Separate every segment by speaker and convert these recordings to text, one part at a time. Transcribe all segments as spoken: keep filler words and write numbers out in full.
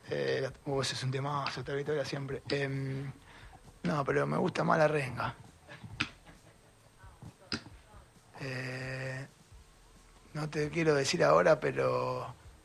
Speaker 1: Eh, uh, ese es un temazo, esta victoria siempre. Eh, no, pero me gusta más la renga. Eh, no te quiero decir ahora, pero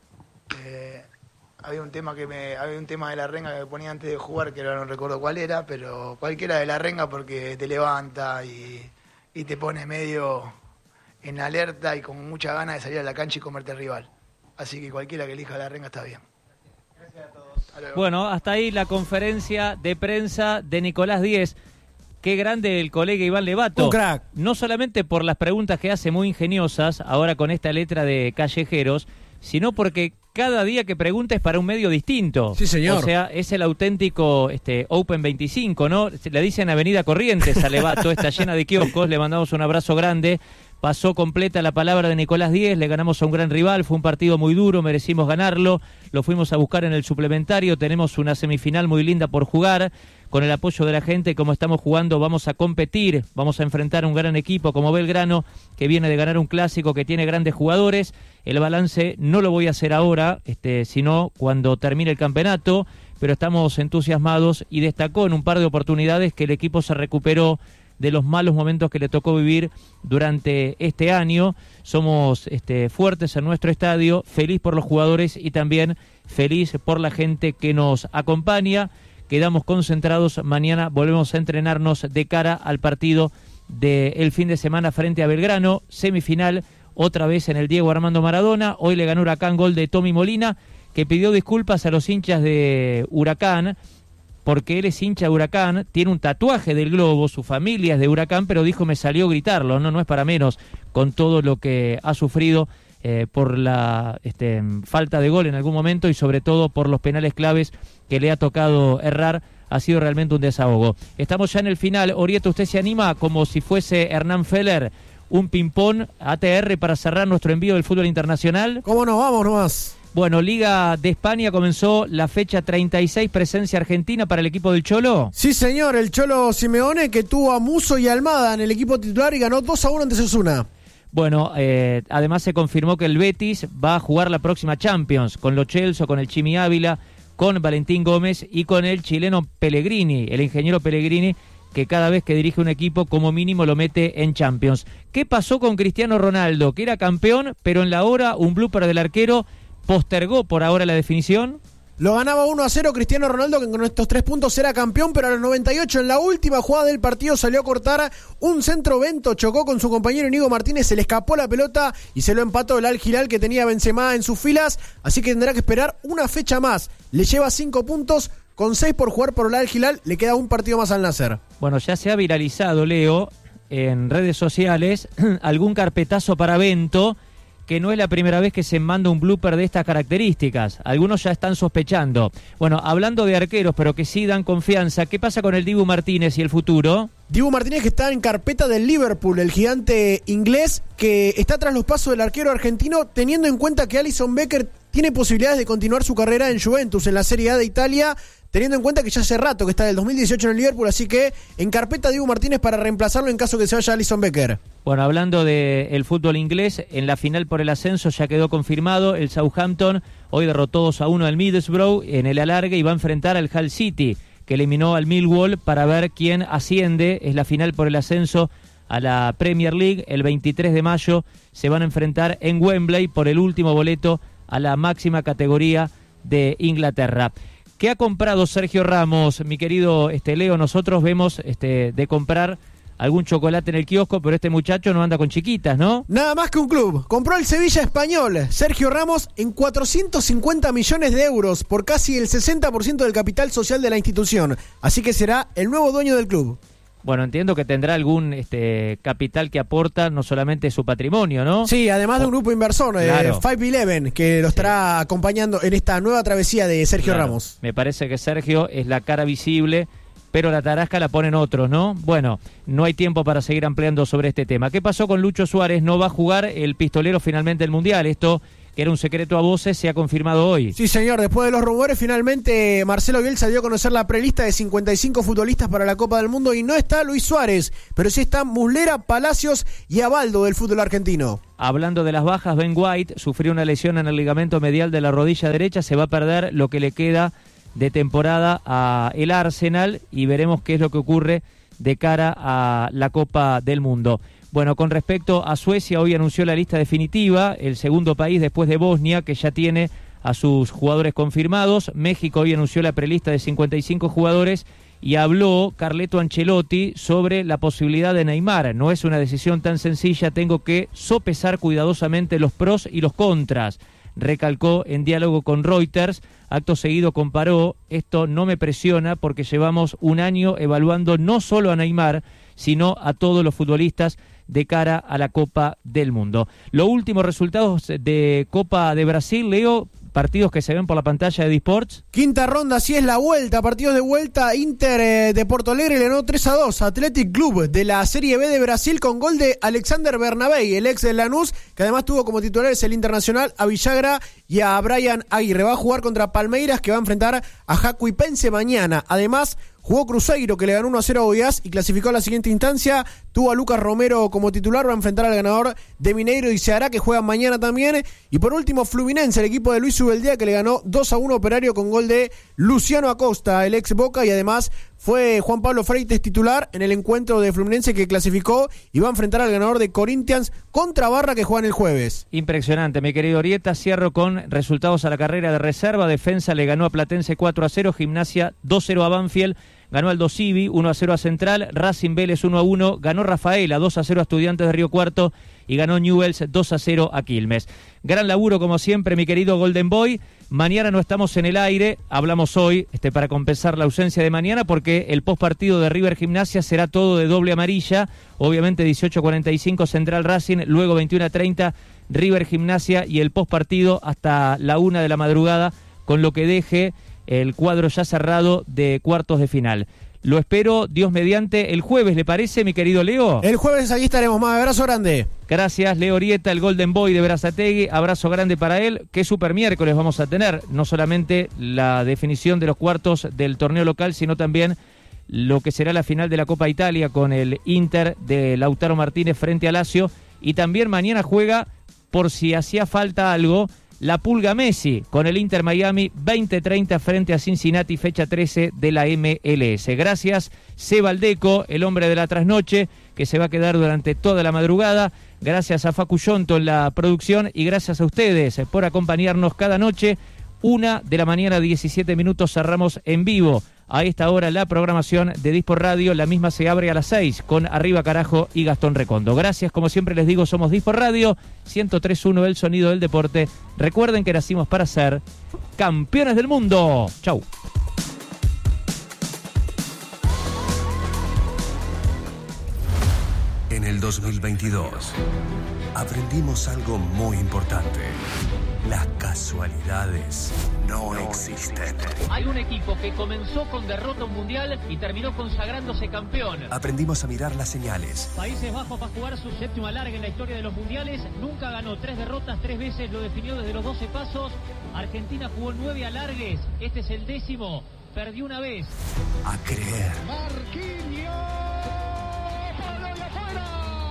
Speaker 1: eh, había un tema que me, había un tema de la renga que me ponía antes de jugar, que ahora no recuerdo cuál era, pero cualquiera de la renga porque te levanta y, y te pone medio en alerta y con mucha ganas de salir a la cancha y comerte al rival. Así que cualquiera que elija la renga está bien.
Speaker 2: Gracias a todos. Bueno, hasta ahí la conferencia de prensa de Nicolás Díez. Qué grande el colega Iván Levato.
Speaker 3: Un crack.
Speaker 2: No solamente por las preguntas que hace muy ingeniosas, ahora con esta letra de Callejeros, sino porque cada día que pregunta es para un medio distinto.
Speaker 3: Sí, señor.
Speaker 2: O sea, es el auténtico este, Open veinticinco, ¿no? Le dicen Avenida Corrientes a Levato, está llena de kioscos, le mandamos un abrazo grande. Pasó completa la palabra de Nicolás Díez, le ganamos a un gran rival, fue un partido muy duro, merecimos ganarlo, lo fuimos a buscar en el suplementario, tenemos una semifinal muy linda por jugar, con el apoyo de la gente, como estamos jugando, vamos a competir, vamos a enfrentar a un gran equipo como Belgrano, que viene de ganar un clásico, que tiene grandes jugadores. El balance no lo voy a hacer ahora, este, sino cuando termine el campeonato, pero estamos entusiasmados y destacó en un par de oportunidades que el equipo se recuperó de los malos momentos que le tocó vivir durante este año. Somos este, fuertes en nuestro estadio, feliz por los jugadores y también feliz por la gente que nos acompaña. Quedamos concentrados, mañana volvemos a entrenarnos de cara al partido del fin de semana frente a Belgrano, semifinal otra vez en el Diego Armando Maradona. Hoy le ganó Huracán, gol de Tommy Molina, que pidió disculpas a los hinchas de Huracán, porque él es hincha de Huracán, tiene un tatuaje del globo, su familia es de Huracán, pero dijo me salió gritarlo, no, no es para menos, con todo lo que ha sufrido eh, por la este, falta de gol en algún momento y sobre todo por los penales claves que le ha tocado errar, ha sido realmente un desahogo. Estamos ya en el final. Orieto, ¿usted se anima como si fuese Hernán Feller, un ping-pong A T R para cerrar nuestro envío del fútbol internacional?
Speaker 3: ¿Cómo no? Vamos nomás.
Speaker 2: Bueno, Liga de España comenzó la fecha treinta y seis, presencia argentina para el equipo del Cholo.
Speaker 3: Sí, señor, el Cholo Simeone, que tuvo a Musso y Almada en el equipo titular y ganó dos a uno ante Osasuna.
Speaker 2: Bueno, eh, además se confirmó que el Betis va a jugar la próxima Champions con Lo Celso, con el Chimi Ávila, con Valentín Gómez y con el chileno Pellegrini, el ingeniero Pellegrini, que cada vez que dirige un equipo como mínimo lo mete en Champions. ¿Qué pasó con Cristiano Ronaldo? Que era campeón, pero en la hora un blooper del arquero postergó por ahora la definición.
Speaker 3: Lo ganaba uno a cero Cristiano Ronaldo, que con estos tres puntos era campeón, pero a los noventa y ocho, en la última jugada del partido, salió a cortar un centro Bento, chocó con su compañero Íñigo Martínez, se le escapó la pelota y se lo empató el Al Hilal, que tenía Benzema en sus filas, así que tendrá que esperar una fecha más. Le lleva cinco puntos, con seis por jugar por el Al Hilal, le queda un partido más al Nasser.
Speaker 2: Bueno, ya se ha viralizado, Leo, en redes sociales, algún carpetazo para Bento, que no es la primera vez que se manda un blooper de estas características. Algunos ya están sospechando. Bueno, hablando de arqueros, pero que sí dan confianza, ¿qué pasa con el Dibu Martínez y el futuro?
Speaker 3: Dibu Martínez, que está en carpeta del Liverpool, el gigante inglés, que está tras los pasos del arquero argentino, teniendo en cuenta que Alisson Becker tiene posibilidades de continuar su carrera en Juventus, en la Serie A de Italia, teniendo en cuenta que ya hace rato que está del dos mil dieciocho en el Liverpool, así que en carpeta Dibu Martínez para reemplazarlo en caso que se vaya Alisson Becker.
Speaker 2: Bueno, hablando del fútbol inglés, en la final por el ascenso ya quedó confirmado, el Southampton hoy derrotó dos a uno al Middlesbrough en el alargue y va a enfrentar al Hull City, que eliminó al Millwall, para ver quién asciende. Es la final por el ascenso a la Premier League. El veintitrés de mayo se van a enfrentar en Wembley por el último boleto a la máxima categoría de Inglaterra. ¿Qué ha comprado Sergio Ramos, mi querido este, Leo? Nosotros vemos este, de comprar algún chocolate en el kiosco, pero este muchacho no anda con chiquitas, ¿no?
Speaker 3: Nada más que un club. Compró el Sevilla Español, Sergio Ramos, en cuatrocientos cincuenta millones de euros, por casi el sesenta por ciento del capital social de la institución. Así que será el nuevo dueño del club.
Speaker 2: Bueno, entiendo que tendrá algún este, capital que aporta, no solamente su patrimonio, ¿no?
Speaker 3: Sí, además de un grupo inversor, claro. eh, cinco eleven, que lo estará sí. acompañando en esta nueva travesía de Sergio claro. Ramos.
Speaker 2: Me parece que Sergio es la cara visible, pero la tarasca la ponen otros, ¿no? Bueno, no hay tiempo para seguir ampliando sobre este tema. ¿Qué pasó con Lucho Suárez? No va a jugar el pistolero finalmente el Mundial. Esto que era un secreto a voces, se ha confirmado hoy.
Speaker 3: Sí, señor, después de los rumores, finalmente Marcelo Bielsa dio a conocer la prelista de cincuenta y cinco futbolistas para la Copa del Mundo y no está Luis Suárez, pero sí están Muslera, Palacios y Abaldo del fútbol argentino.
Speaker 2: Hablando de las bajas, Ben White sufrió una lesión en el ligamento medial de la rodilla derecha, se va a perder lo que le queda de temporada a el Arsenal y veremos qué es lo que ocurre de cara a la Copa del Mundo. Bueno, con respecto a Suecia, hoy anunció la lista definitiva, el segundo país después de Bosnia, que ya tiene a sus jugadores confirmados. México hoy anunció la prelista de cincuenta y cinco jugadores y habló Carleto Ancelotti sobre la posibilidad de Neymar. No es una decisión tan sencilla, tengo que sopesar cuidadosamente los pros y los contras. Recalcó en diálogo con Reuters, acto seguido comparó, esto no me presiona porque llevamos un año evaluando no solo a Neymar, sino a todos los futbolistas de cara a la Copa del Mundo. Los últimos resultados de Copa de Brasil, Leo, partidos que se ven por la pantalla de Disports.
Speaker 3: Quinta ronda, así es la vuelta, partidos de vuelta. Inter eh, de Porto Alegre le ganó tres a dos Athletic Club de la Serie B de Brasil con gol de Alexander Bernabé, el ex de Lanús, que además tuvo como titulares el Internacional a Villagra y a Brian Aguirre. Va a jugar contra Palmeiras, que va a enfrentar a Jacuipense mañana. Además, jugó Cruzeiro, que le ganó uno a cero a Goiás y clasificó a la siguiente instancia. Tuvo a Lucas Romero como titular, va a enfrentar al ganador de Mineiro y Ceará, que juegan mañana también. Y por último, Fluminense, el equipo de Luis Ubeldía, que le ganó dos a uno Operario con gol de Luciano Acosta, el ex Boca, y además fue Juan Pablo Freites titular en el encuentro de Fluminense, que clasificó y va a enfrentar al ganador de Corinthians contra Barra, que juegan el jueves.
Speaker 2: Impresionante, mi querido Orieta. Cierro con resultados a la carrera de reserva. Defensa le ganó a Platense cuatro a cero, Gimnasia dos a cero a Banfield, ganó Aldo Civi uno a cero a Central, Racing Vélez uno a uno, ganó Rafaela dos a cero a Estudiantes de Río Cuarto y ganó Newell's dos a cero a Quilmes. Gran laburo como siempre, mi querido Golden Boy. Mañana no estamos en el aire, hablamos hoy este, para compensar la ausencia de mañana, porque el postpartido de River Gimnasia será todo de doble amarilla. Obviamente dieciocho cuarenta y cinco Central Racing, luego veintiuno treinta River Gimnasia y el postpartido hasta la una de la madrugada, con lo que deje el cuadro ya cerrado de cuartos de final. Lo espero, Dios mediante, el jueves, ¿le parece, mi querido Leo?
Speaker 3: El jueves aquí estaremos más. Abrazo grande.
Speaker 2: Gracias, Leo Orieta, el Golden Boy de Berazategui. Abrazo grande para él. Qué super miércoles vamos a tener. No solamente la definición de los cuartos del torneo local, sino también lo que será la final de la Copa Italia con el Inter de Lautaro Martínez frente a Lazio. Y también mañana juega, por si hacía falta algo, la Pulga Messi con el Inter Miami veinte treinta frente a Cincinnati, fecha trece de la M L S. Gracias, Seba Aldeco, el hombre de la trasnoche, que se va a quedar durante toda la madrugada. Gracias a Facu Yonto en la producción y gracias a ustedes por acompañarnos cada noche. Una de la mañana, diecisiete minutos, cerramos en vivo. A esta hora la programación de Disport Radio, la misma se abre a las seis con Arriba Carajo y Gastón Recondo. Gracias, como siempre les digo, somos Disport Radio, ciento tres punto uno, el sonido del deporte. Recuerden que nacimos para ser campeones del mundo. Chau.
Speaker 4: En el dos mil veintidós aprendimos algo muy importante. Las casualidades no existen.
Speaker 5: Hay un equipo que comenzó con derrota mundial y terminó consagrándose campeón.
Speaker 4: Aprendimos a mirar las señales.
Speaker 5: Países Bajos va a jugar su séptima larga en la historia de los mundiales. Nunca ganó, tres derrotas, tres veces lo definió desde los doce pasos. Argentina jugó nueve alargues, este es el décimo. Perdió una vez.
Speaker 4: A creer.
Speaker 6: Marquinhos. ¡Para y afuera!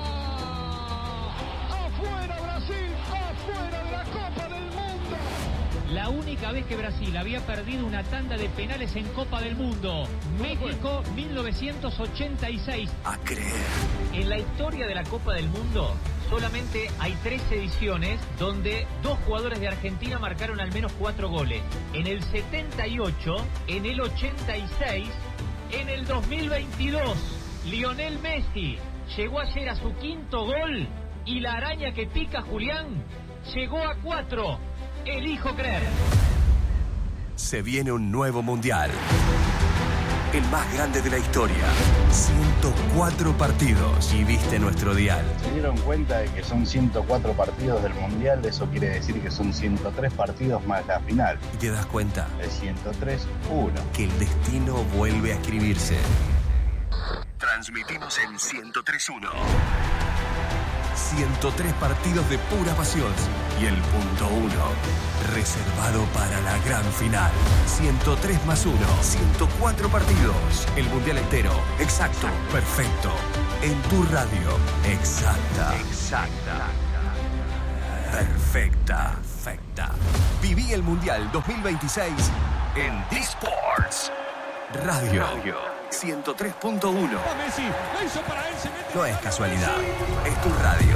Speaker 6: ¡Afuera Brasil! ¡Afuera de la Copa del Mundo!
Speaker 5: La única vez que Brasil había perdido una tanda de penales en Copa del Mundo. México, mil novecientos ochenta y seis.
Speaker 4: A creer.
Speaker 5: En la historia de la Copa del Mundo solamente hay tres ediciones donde dos jugadores de Argentina marcaron al menos cuatro goles. En el setenta y ocho, en el ochenta y seis, en el dos mil veintidós. Lionel Messi llegó ayer a su quinto gol y la araña que pica Julián llegó a cuatro. Elijo creer.
Speaker 4: Se viene un nuevo mundial. El más grande de la historia. ciento cuatro partidos. Y viste nuestro dial.
Speaker 7: Se dieron cuenta de que son ciento cuatro partidos del mundial. Eso quiere decir que son ciento tres partidos más la final.
Speaker 4: Y te das cuenta.
Speaker 7: El ciento tres uno.
Speaker 4: Que el destino vuelve a escribirse. Transmitimos en ciento tres punto uno. ciento tres partidos de pura pasión. Y el punto uno, reservado para la gran final. ciento tres más uno, ciento cuatro partidos. El mundial entero, exacto, perfecto. En tu radio, exacta. Exacta. Perfecta. Perfecta. Viví el mundial dos mil veintiséis en D-Sports Radio. ciento tres punto uno. No es casualidad, es tu radio.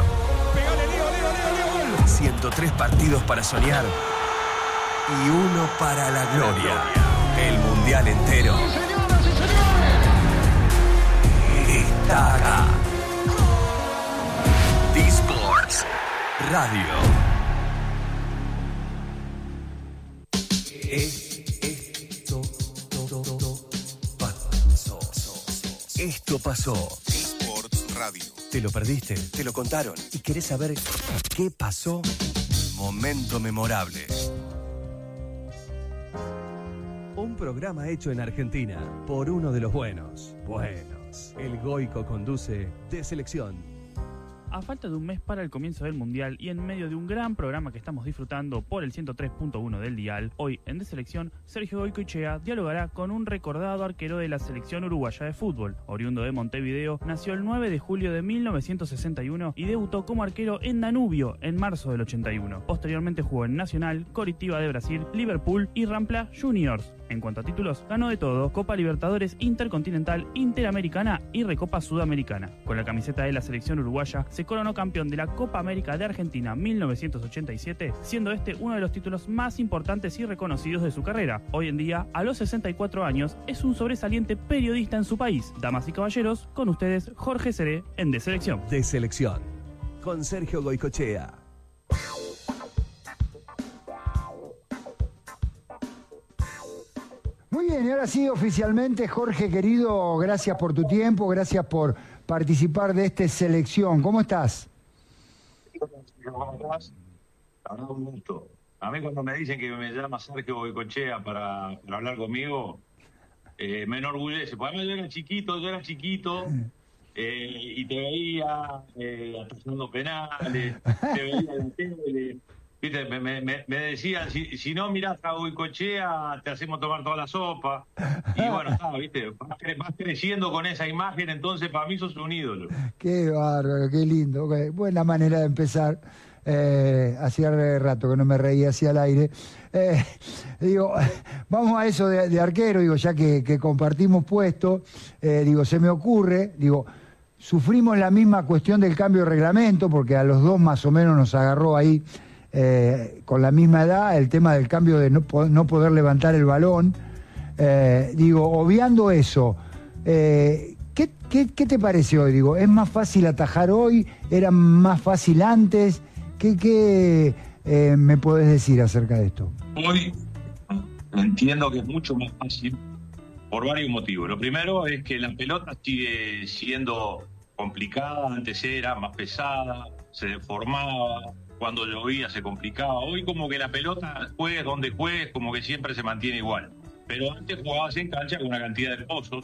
Speaker 4: ciento tres partidos para soñar y uno para la gloria. El mundial entero está acá. D-Sports Radio. Esto pasó. Esto pasó.
Speaker 8: D-Sports Radio.
Speaker 4: ¿Te lo perdiste? ¿Te lo contaron? ¿Y querés saber qué pasó? Momento memorable. Un programa hecho en Argentina por uno de los buenos. Buenos. El Goico conduce De Selección.
Speaker 9: A falta de un mes para el comienzo del Mundial y en medio de un gran programa que estamos disfrutando por el ciento tres punto uno del dial, hoy en De Selección, Sergio Goicoechea dialogará con un recordado arquero de la selección uruguaya de fútbol. Oriundo de Montevideo, nació el nueve de julio de mil novecientos sesenta y uno y debutó como arquero en Danubio en marzo del ochenta y uno. Posteriormente jugó en Nacional, Coritiba de Brasil, Liverpool y Rampla Juniors. En cuanto a títulos, ganó de todo: Copa Libertadores, Intercontinental, Interamericana y Recopa Sudamericana. Con la camiseta de la selección uruguaya, se coronó campeón de la Copa América de Argentina mil novecientos ochenta y siete, siendo este uno de los títulos más importantes y reconocidos de su carrera. Hoy en día, a los sesenta y cuatro años, es un sobresaliente periodista en su país. Damas y caballeros, con ustedes, Jorge Seré en De Selección.
Speaker 4: De Selección, con Sergio Goicoechea.
Speaker 10: Muy bien, y ahora sí, oficialmente, Jorge, querido, gracias por tu tiempo, gracias por participar de esta selección. ¿Cómo estás?
Speaker 11: ¿Cómo estás? Ahora un gusto. A mí cuando me dicen que me llama Sergio Goicoechea para, para hablar conmigo, eh, me enorgullece. Porque además yo era chiquito, yo era chiquito, eh, y te veía eh, atajando penales, te veía en la tele. Viste, me, me, me decían, si, si no mirás a Goicoechea, te hacemos tomar toda la sopa. Y bueno, está, viste, vas, cre vas creciendo con esa imagen, entonces para mí sos un ídolo.
Speaker 10: Qué bárbaro, qué lindo. Okay. Buena manera de empezar. Eh, hacía rato que no me reía hacia el aire. Eh, digo, vamos a eso de, de arquero, digo, ya que, que compartimos puesto, eh, digo, se me ocurre, digo, sufrimos la misma cuestión del cambio de reglamento, porque a los dos más o menos nos agarró ahí. Eh, con la misma edad, el tema del cambio de no, no poder levantar el balón. Eh, digo, obviando eso, eh, ¿qué, qué, ¿qué te parece hoy? Digo, ¿es más fácil atajar hoy? ¿Era más fácil antes? ¿Qué, qué eh, me podés decir acerca de esto?
Speaker 11: Hoy entiendo que es mucho más fácil por varios motivos. Lo primero es que la pelota sigue siendo complicada, antes era más pesada, se deformaba. Cuando llovía se complicaba. Hoy como que la pelota, juegues donde juegues, como que siempre se mantiene igual. Pero antes jugabas en cancha con una cantidad de pozos,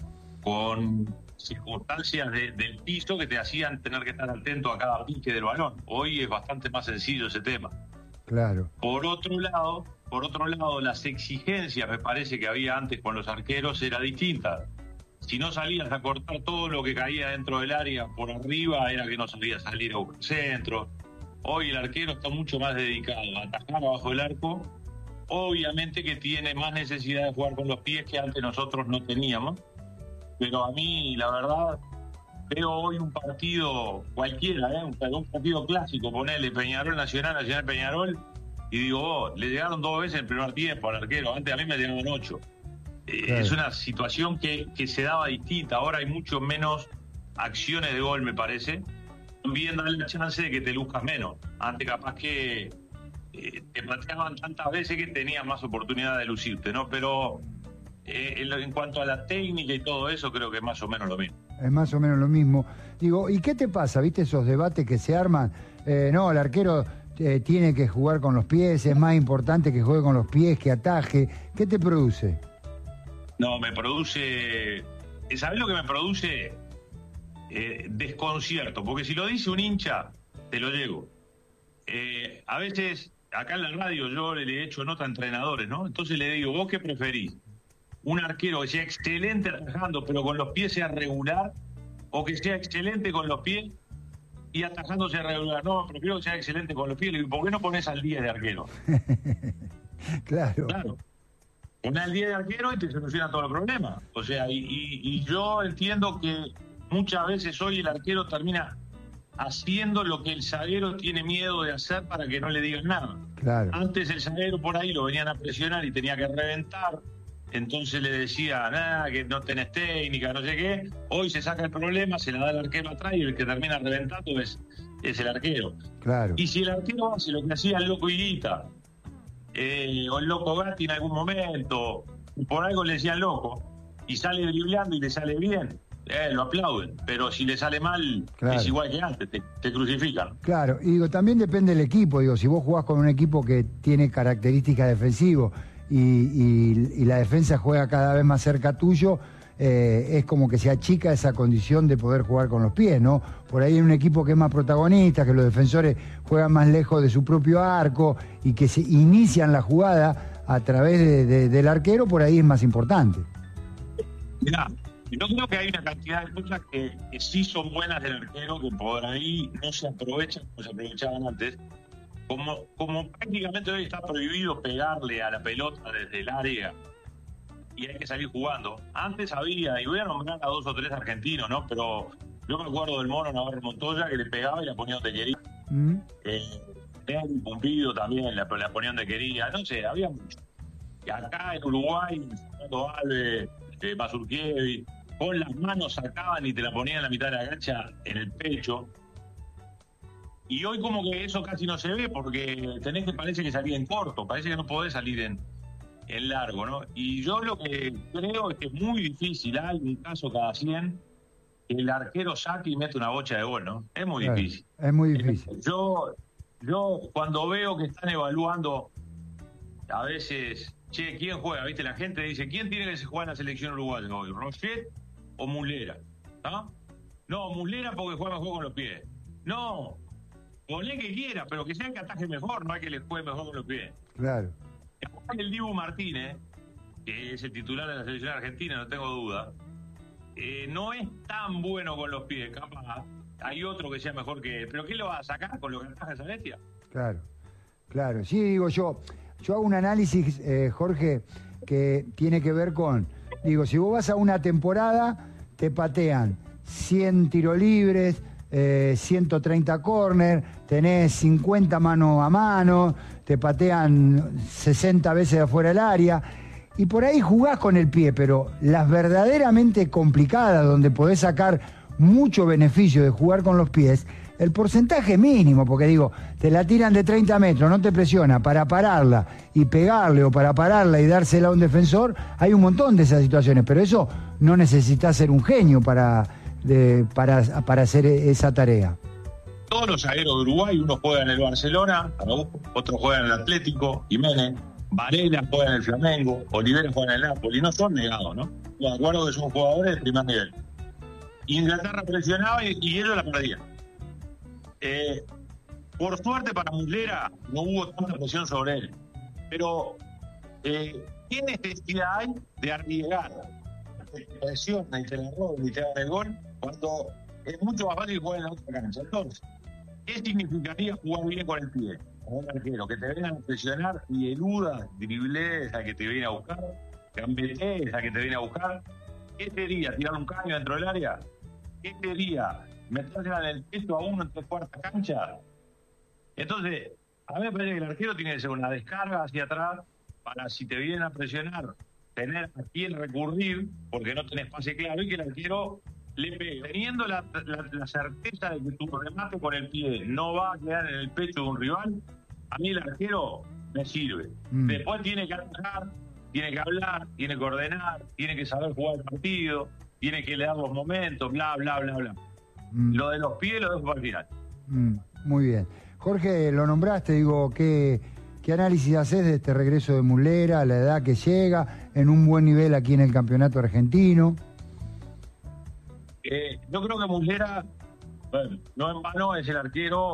Speaker 11: con circunstancias de, del piso que te hacían tener que estar atento a cada pique del balón. Hoy es bastante más sencillo ese tema.
Speaker 10: Claro.
Speaker 11: Por otro lado, por otro lado, las exigencias, me parece que había antes con los arqueros, era distinta. Si no salías a cortar todo lo que caía dentro del área por arriba, era que no sabías salir a un centro. Hoy el arquero está mucho más dedicado a atajar abajo el arco. Obviamente que tiene más necesidad de jugar con los pies que antes nosotros no teníamos. Pero a mí, la verdad, veo hoy un partido cualquiera, ¿eh? un, un partido clásico, ponele Peñarol Nacional, Nacional Peñarol, y digo, oh, le llegaron dos veces en el primer tiempo al arquero. Antes a mí me llegaban ocho. Eh, claro. Es una situación que, que se daba distinta. Ahora hay mucho menos acciones de gol, me parece. También da la chance de que te luzcas menos. Antes capaz que eh, te pateaban tantas veces que tenías más oportunidad de lucirte, ¿no? Pero eh, en, en cuanto a la técnica y todo eso, creo que es más o menos lo mismo.
Speaker 10: Es más o menos lo mismo. Digo, ¿y qué te pasa? ¿Viste esos debates que se arman? Eh, no, el arquero eh, tiene que jugar con los pies, es más importante que juegue con los pies, que ataje. ¿Qué te produce?
Speaker 11: No, me produce... ¿Sabés lo que me produce? Eh, desconcierto, porque si lo dice un hincha, te lo llego. Eh, a veces, acá en la radio yo le he hecho nota a entrenadores, ¿no? Entonces le digo, ¿vos qué preferís? ¿Un arquero que sea excelente atajando, pero con los pies sea regular? ¿O que sea excelente con los pies y atajando sea regular? No, prefiero que sea excelente con los pies. Le digo, ¿por qué no pones al diez de arquero?
Speaker 10: Claro.
Speaker 11: Claro. Pones al diez de arquero y te soluciona todos los problemas. O sea, y, y, y yo entiendo que muchas veces hoy el arquero termina haciendo lo que el zaguero tiene miedo de hacer para que no le digan nada.
Speaker 10: Claro.
Speaker 11: Antes el zaguero por ahí lo venían a presionar y tenía que reventar, entonces le decía, nada, que no tenés técnica, no sé qué. Hoy se saca el problema, se la da el arquero atrás y el que termina reventando es, es el arquero.
Speaker 10: Claro.
Speaker 11: Y si el arquero hace lo que hacía el loco Higuita, eh, o el loco Gatti en algún momento, por algo le decían loco, y sale dribleando y le sale bien, Eh, lo aplauden, pero si le sale mal, claro, es igual que antes, te, te crucifican.
Speaker 10: Claro, y digo, también depende del equipo, digo, si vos jugás con un equipo que tiene características defensivas y, y, y la defensa juega cada vez más cerca tuyo, eh, es como que se achica esa condición de poder jugar con los pies, ¿no? Por ahí en un equipo que es más protagonista, que los defensores juegan más lejos de su propio arco y que se inician la jugada a través de, de, del arquero, por ahí es más importante.
Speaker 11: Mirá, yo creo que hay una cantidad de cosas que, que sí son buenas del arquero, que por ahí no se aprovechan como se aprovechaban antes. Como, como prácticamente hoy está prohibido pegarle a la pelota desde el área y hay que salir jugando. Antes había, y voy a nombrar a dos o tres argentinos, ¿no? Pero yo me acuerdo del Mono Navarro Montoya que le pegaba y la ponía donde quería. Mm. Eh, Henry Pumpido también la, la ponía donde quería. No sé, había mucho. Y acá en Uruguay, Fernando Alves, eh, Mazurkiewicz, con las manos sacaban y te la ponían en la mitad de la cancha en el pecho. Y hoy como que eso casi no se ve porque tenés que parece que salir en corto, parece que no podés salir en, en largo, ¿no? Y yo lo que creo es que es muy difícil, hay un caso cada cien, que el arquero saque y mete una bocha de gol, ¿no? Es muy claro, difícil.
Speaker 10: Es muy difícil.
Speaker 11: Yo, yo cuando veo que están evaluando a veces, che, ¿quién juega? ¿Viste? La gente dice, ¿quién tiene que se jugar en la selección uruguaya hoy? ¿Rochet o Muslera? ¿Ah? No, Muslera porque juega mejor con los pies. No, poné que quiera, pero que sea que ataje mejor, no hay que le juegue mejor con los pies.
Speaker 10: Claro.
Speaker 11: El Dibu Martínez, que es el titular de la selección argentina, no tengo duda, eh, no es tan bueno con los pies, capaz. Hay otro que sea mejor que él. ¿Pero qué lo va a sacar con lo que ataja esa bestia?
Speaker 10: Claro, claro. Sí, digo yo, yo hago un análisis, eh, Jorge, que tiene que ver con, digo, si vos vas a una temporada, te patean cien tiros libres, eh, ciento treinta córner, tenés cincuenta mano a mano, te patean sesenta veces de afuera del área, y por ahí jugás con el pie, pero las verdaderamente complicadas, donde podés sacar mucho beneficio de jugar con los pies, el porcentaje mínimo, porque digo, te la tiran de treinta metros, no te presiona, para pararla y pegarle o para pararla y dársela a un defensor, hay un montón de esas situaciones, pero eso no necesitas ser un genio para, de, para, para hacer esa tarea.
Speaker 11: Todos los zagueros de Uruguay, uno juega en el Barcelona, otro juega en el Atlético, Jiménez, Varela juega en el Flamengo, Olivera juega en el Napoli, no son negados, ¿no? De acuerdo que son jugadores de primer nivel. Inglaterra presionaba y, y ellos la perdían. Eh, por suerte para Muslera no hubo tanta presión sobre él, pero eh, ¿qué necesidad hay de arriesgar presión y te la roban y te dan el gol cuando es mucho más fácil jugar en la otra cancha? Entonces, ¿qué significaría jugar bien con el pie? Como un arquero, que te vengan a presionar y eludas, driblees a que te viene a buscar, gambetees a que te viene a buscar. ¿Qué sería? ¿Tirar un caño dentro del área? ¿Qué sería? ¿Metérsela en el pecho a uno en tres cuartas canchas? Entonces, a mí me parece que el arquero tiene que ser una descarga hacia atrás para, si te vienen a presionar, tener a quién recurrir, porque no tenés pase claro, y que el arquero le pegue. Teniendo la, la, la certeza de que tu remate con el pie no va a quedar en el pecho de un rival, a mí el arquero me sirve. Mm. Después tiene que atajar, tiene que hablar, tiene que ordenar, tiene que saber jugar el partido, tiene que leer los momentos, bla, bla, bla, bla. Mm. Lo de los pies lo dejo para el final.
Speaker 10: Mm, muy bien. Jorge, lo nombraste, digo, ¿qué, qué análisis haces de este regreso de Muslera, la edad que llega, en un buen nivel aquí en el campeonato argentino?
Speaker 11: Eh, yo creo que Muslera, bueno, no en vano es el arquero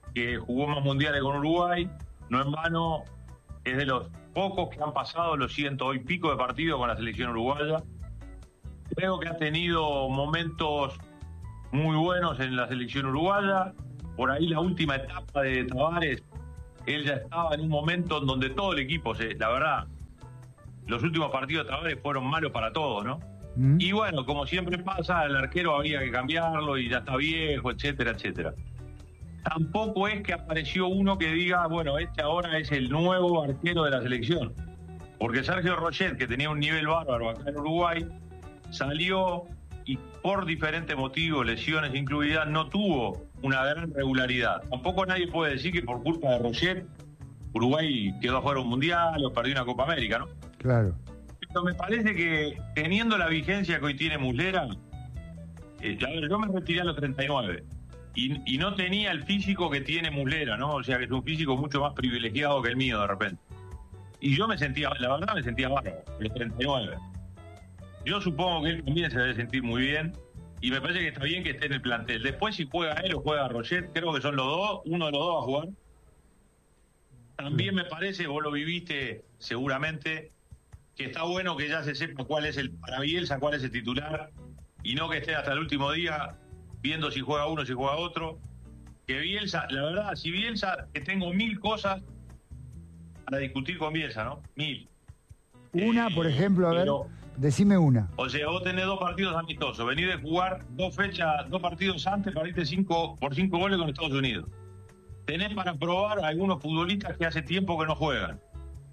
Speaker 11: que jugó más mundiales con Uruguay, no en vano, es de los pocos que han pasado los ciento y pico de partidos con la selección uruguaya. Creo que ha tenido momentos muy buenos en la selección uruguaya. Por ahí la última etapa de Tavares, él ya estaba en un momento en donde todo el equipo, se, la verdad, los últimos partidos de Tavares fueron malos para todos, ¿no? Mm. Y bueno, como siempre pasa, el arquero había que cambiarlo y ya está viejo, etcétera, etcétera. Tampoco es que apareció uno que diga, bueno, este ahora es el nuevo arquero de la selección. Porque Sergio Rochet, que tenía un nivel bárbaro acá en Uruguay, salió y por diferentes motivos, lesiones incluidas, no tuvo una gran regularidad. Tampoco nadie puede decir que por culpa de Rochet Uruguay quedó afuera de un mundial o perdió una Copa América, ¿no?
Speaker 10: Claro.
Speaker 11: Pero me parece que teniendo la vigencia que hoy tiene Muslera, eh, a ver, yo me retiré a los treinta y nueve y, y no tenía el físico que tiene Muslera, ¿no? O sea, que es un físico mucho más privilegiado que el mío de repente. Y yo me sentía, la verdad me sentía bárbaro, a los treinta y nueve. Yo supongo que él también se debe sentir muy bien y me parece que está bien que esté en el plantel. Después si juega él o juega Roger, creo que son los dos, uno de los dos va a jugar. También me parece, vos lo viviste seguramente, que está bueno que ya se sepa cuál es el, para Bielsa, cuál es el titular, y no que esté hasta el último día viendo si juega uno, si juega otro. Que Bielsa, la verdad, si Bielsa, que tengo mil cosas para discutir con Bielsa, ¿no? Mil.
Speaker 10: Una, eh, por ejemplo, a ver, pero, decime una.
Speaker 11: O sea, vos tenés dos partidos amistosos, venís de jugar dos fechas, dos partidos antes para irte cinco, por cinco goles con Estados Unidos. Tenés para probar a algunos futbolistas que hace tiempo que no juegan.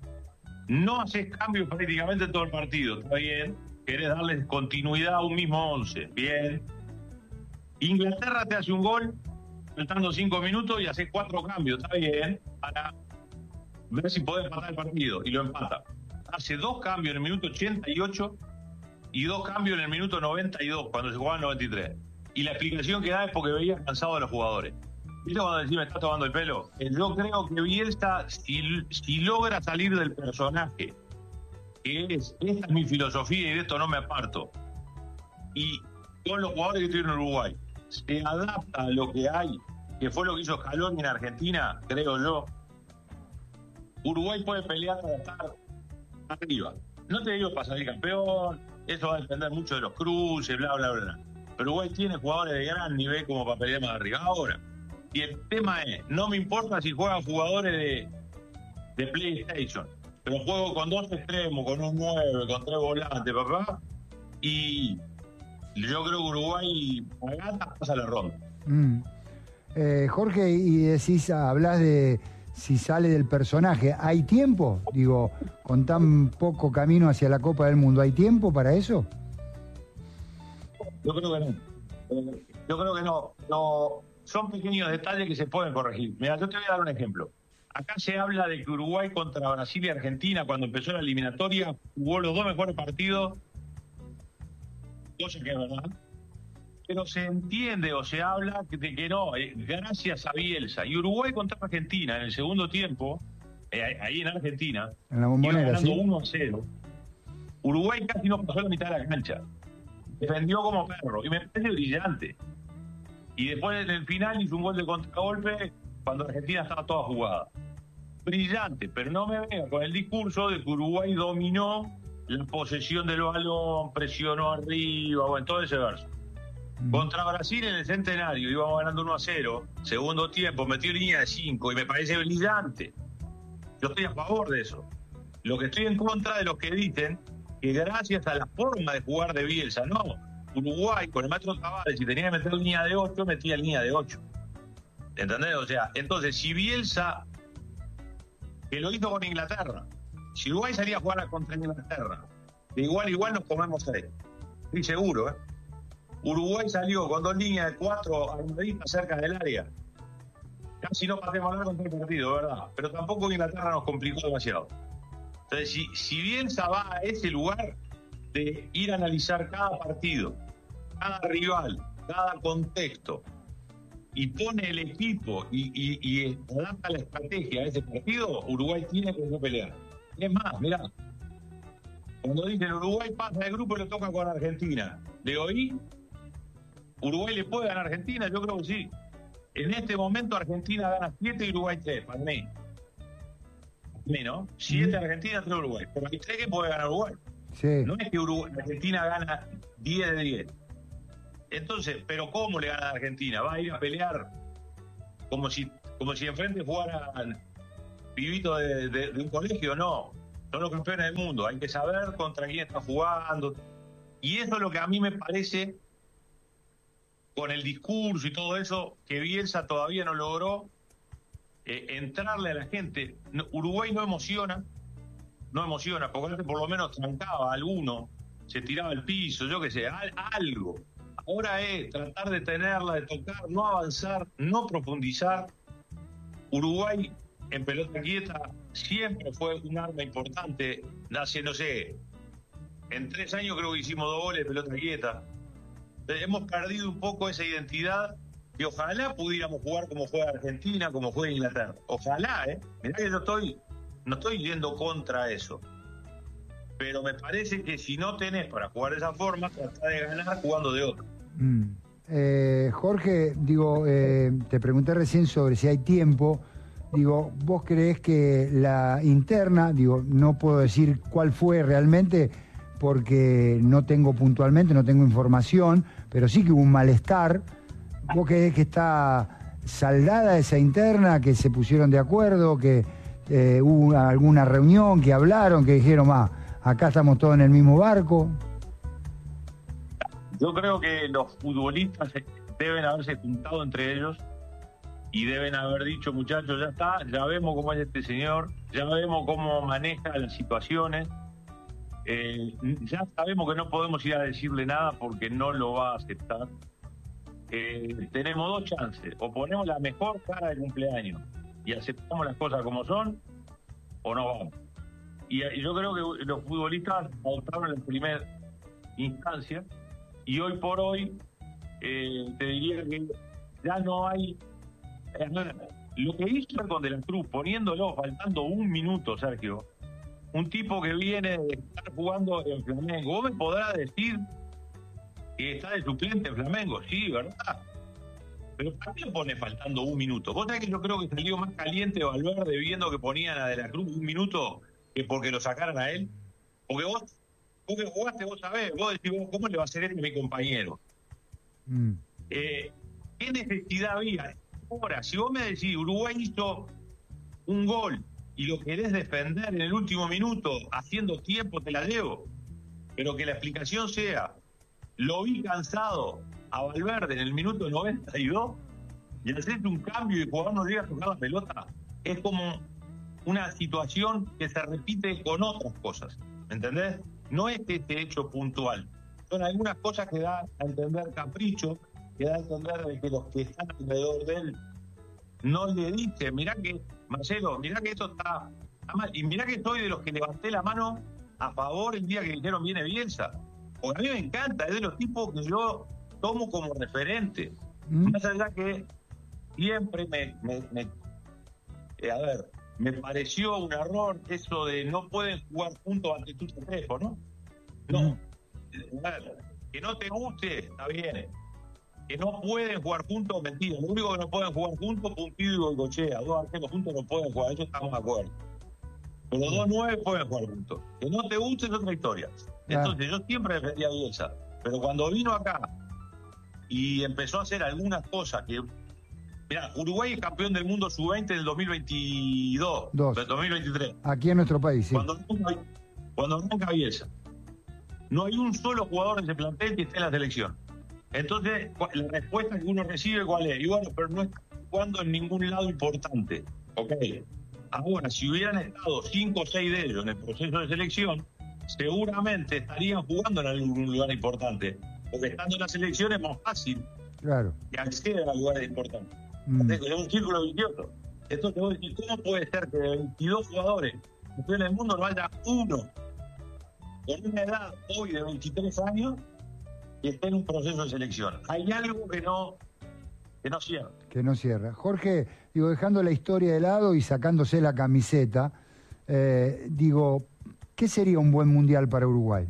Speaker 11: No haces cambios prácticamente todo el partido, está bien. Querés darles continuidad a un mismo once, bien. Inglaterra te hace un gol, faltando cinco minutos y haces cuatro cambios, está bien, para ver si podés empatar el partido, y lo empata. Hace dos cambios en el minuto ochenta y ocho y dos cambios en el minuto noventa y dos, cuando se jugaba en noventa y tres. Y la explicación que da es porque veía cansado a los jugadores. ¿Viste cuando decís me está tomando el pelo? Yo creo que Bielsa, si, si logra salir del personaje, que es, esta es mi filosofía y de esto no me aparto, y con los jugadores que tienen en Uruguay, se adapta a lo que hay, que fue lo que hizo Scaloni en Argentina, creo yo, Uruguay puede pelear para estar arriba. No te digo para salir campeón, eso va a depender mucho de los cruces, bla, bla, bla. Pero Uruguay tiene jugadores de gran nivel como para pelear más arriba. Ahora, y el tema es, no me importa si juegan jugadores de, de PlayStation, pero juego con dos extremos, con un nueve, con tres volantes, papá, y yo creo que Uruguay pagata pasa la ronda.
Speaker 10: Mm. Eh, Jorge, y decís, hablas de si sale del personaje, ¿hay tiempo? Digo, con tan poco camino hacia la Copa del Mundo, ¿hay tiempo para eso?
Speaker 11: Yo creo que no. Yo creo que no. no. Son pequeños detalles que se pueden corregir. Mira, yo te voy a dar un ejemplo. Acá se habla de que Uruguay contra Brasil y Argentina, cuando empezó la eliminatoria, jugó los dos mejores partidos, cosa que es verdad. Pero se entiende o se habla de que no, eh, gracias a Bielsa. Y Uruguay contra Argentina en el segundo tiempo, eh, ahí en Argentina,
Speaker 10: en la Bombonera,
Speaker 11: iba ganando
Speaker 10: ¿sí?
Speaker 11: uno a cero. Uruguay casi no pasó la mitad de la cancha. Defendió como perro. Y me parece brillante. Y después en el final hizo un gol de contragolpe cuando Argentina estaba toda jugada. Brillante, pero no me venga con el discurso de que Uruguay dominó la posesión del balón, presionó arriba, bueno, todo ese verso. Contra Brasil en el Centenario íbamos ganando uno a cero, segundo tiempo, metió línea de cinco y me parece brillante. Yo estoy a favor de eso. Lo que estoy en contra de los que dicen que gracias a la forma de jugar de Bielsa, no, Uruguay con el maestro Tavares, si tenía que meter línea de ocho, metía línea de ocho. ¿Entendés? O sea, entonces si Bielsa, que lo hizo con Inglaterra, si Uruguay salía a jugar contra Inglaterra, de igual igual nos comemos seis. Estoy seguro, ¿eh? Uruguay salió con dos líneas de cuatro armaditas cerca del área. Casi no pasemos nada con todo el partido, ¿verdad? Pero tampoco Inglaterra nos complicó demasiado. Entonces, si, si Bielsa va a ese lugar de ir a analizar cada partido, cada rival, cada contexto, y pone el equipo y, y, y adapta la estrategia a ese partido, Uruguay tiene que no pelear. Es más, mirá, cuando dicen Uruguay pasa de grupo y lo toca con Argentina, ¿le oí? ¿Uruguay le puede ganar a Argentina? Yo creo que sí. en este momento Argentina gana siete y Uruguay tres, para mí. Menos, siete Argentina, tres Uruguay. Pero hay tres que puede ganar Uruguay.
Speaker 10: Sí.
Speaker 11: No es que Uruguay, Argentina gana diez de diez. Entonces, ¿pero cómo le gana a Argentina? ¿Va a ir a pelear como si, como si enfrente jugaran pibitos de, de, de un colegio? No. Son los campeones del mundo. Hay que saber contra quién está jugando. Y eso es lo que a mí me parece, con el discurso y todo eso, que Bielsa todavía no logró eh, entrarle a la gente. No, Uruguay no emociona, no emociona, porque antes por lo menos trancaba a alguno, se tiraba al piso, yo qué sé, al, algo. Ahora es tratar de tenerla, de tocar, no avanzar, no profundizar. Uruguay en pelota quieta siempre fue un arma importante. Hace, no sé, en tres años creo que hicimos dos goles de pelota quieta. Hemos perdido un poco esa identidad y ojalá pudiéramos jugar como juega Argentina, como juega Inglaterra. Ojalá, ¿eh? Mirá que yo estoy, no estoy yendo contra eso. Pero me parece que si no tenés para jugar de esa forma, tratá de ganar jugando de otra.
Speaker 10: Mm. Eh, Jorge, digo, eh, te pregunté recién sobre si hay tiempo. Digo, ¿vos creés que la interna, digo, no puedo decir cuál fue realmente porque no tengo puntualmente, no tengo información, pero sí que hubo un malestar? ¿Vos creés que está saldada esa interna, que se pusieron de acuerdo, que eh, hubo una, alguna reunión, que hablaron, que dijeron, ah, acá estamos todos en el mismo barco?
Speaker 11: Yo creo que los futbolistas deben haberse juntado entre ellos y deben haber dicho, muchachos, ya está, ya vemos cómo es este señor, ya vemos cómo maneja las situaciones, eh, ya sabemos que no podemos ir a decirle nada porque no lo va a aceptar. Eh, tenemos dos chances: o ponemos la mejor cara de cumpleaños y aceptamos las cosas como son, o no vamos. Y, y yo creo que los futbolistas adoptaron en primera instancia, y hoy por hoy eh, te diría que ya no hay. Eh, lo que hizo con De la Cruz, poniéndolo faltando un minuto, Sergio, un tipo que viene de estar jugando en Flamengo, vos me podrás decir que está de suplente en Flamengo, sí, ¿verdad? Pero ¿para qué lo pone faltando un minuto? Vos sabés que yo creo que salió más caliente Valverde viendo que ponían a De la Cruz un minuto que porque lo sacaran a él. Porque vos, vos que jugaste, vos sabés, vos decís, vos, ¿cómo le va a hacer este a mi compañero?
Speaker 10: Mm.
Speaker 11: Eh, ¿Qué necesidad había? Ahora, si vos me decís, Uruguay hizo un gol y lo querés defender en el último minuto, haciendo tiempo, te la llevo. Pero que la explicación sea, lo vi cansado a Valverde en el minuto noventa y dos y hacer un cambio y el jugador no llega a tocar la pelota, es como una situación que se repite con otras cosas, ¿me entendés? No es este hecho puntual, son algunas cosas que da a entender capricho, que da a entender de que los que están alrededor de él no le dicen, mirá que, Marcelo, mirá que esto está, está mal, y mirá que estoy de los que levanté la mano a favor el día que dijeron viene Bielsa, porque a mí me encanta, es de los tipos que yo tomo como referente, ¿Mm? Más allá que siempre me, me, me eh, a ver, me pareció un error eso de no pueden jugar juntos ante tu Trejo, ¿no? No, a ver, que no te guste, está bien. Que no pueden jugar juntos, mentira. Lo único que no pueden jugar juntos, Pumpido y Goicoechea. Dos arqueros juntos no pueden jugar, eso estamos de acuerdo. Pero dos nueve pueden jugar juntos. Que no te guste es otra historia. Entonces yo siempre defendía a Bielsa, pero cuando vino acá y empezó a hacer algunas cosas que... Mirá, Uruguay es campeón del mundo sub veinte del dos mil veintidós,
Speaker 10: Dos.
Speaker 11: del dos mil veintitrés.
Speaker 10: Aquí en nuestro país, sí.
Speaker 11: Cuando cuando arranca Bielsa, no hay un solo jugador de ese plantel que esté en la selección. Entonces, la respuesta que uno recibe, ¿cuál es? Y bueno, pero no está jugando en ningún lado importante. Ok. Ahora, si hubieran estado cinco o seis de ellos en el proceso de selección, seguramente estarían jugando en algún lugar importante. Porque estando en la selección es más fácil,
Speaker 10: claro,
Speaker 11: que acceder a lugares importantes.
Speaker 10: Mm.
Speaker 11: Es un círculo vicioso. Entonces, vos decís, ¿cómo puede ser que de veintidós jugadores en el mundo no haya uno con una edad hoy de veintitrés años y esté en un proceso de selección? Hay algo que no que no cierra.
Speaker 10: Que no cierra. Jorge, digo, dejando la historia de lado y sacándose la camiseta, eh, digo, ¿qué sería un buen mundial para Uruguay?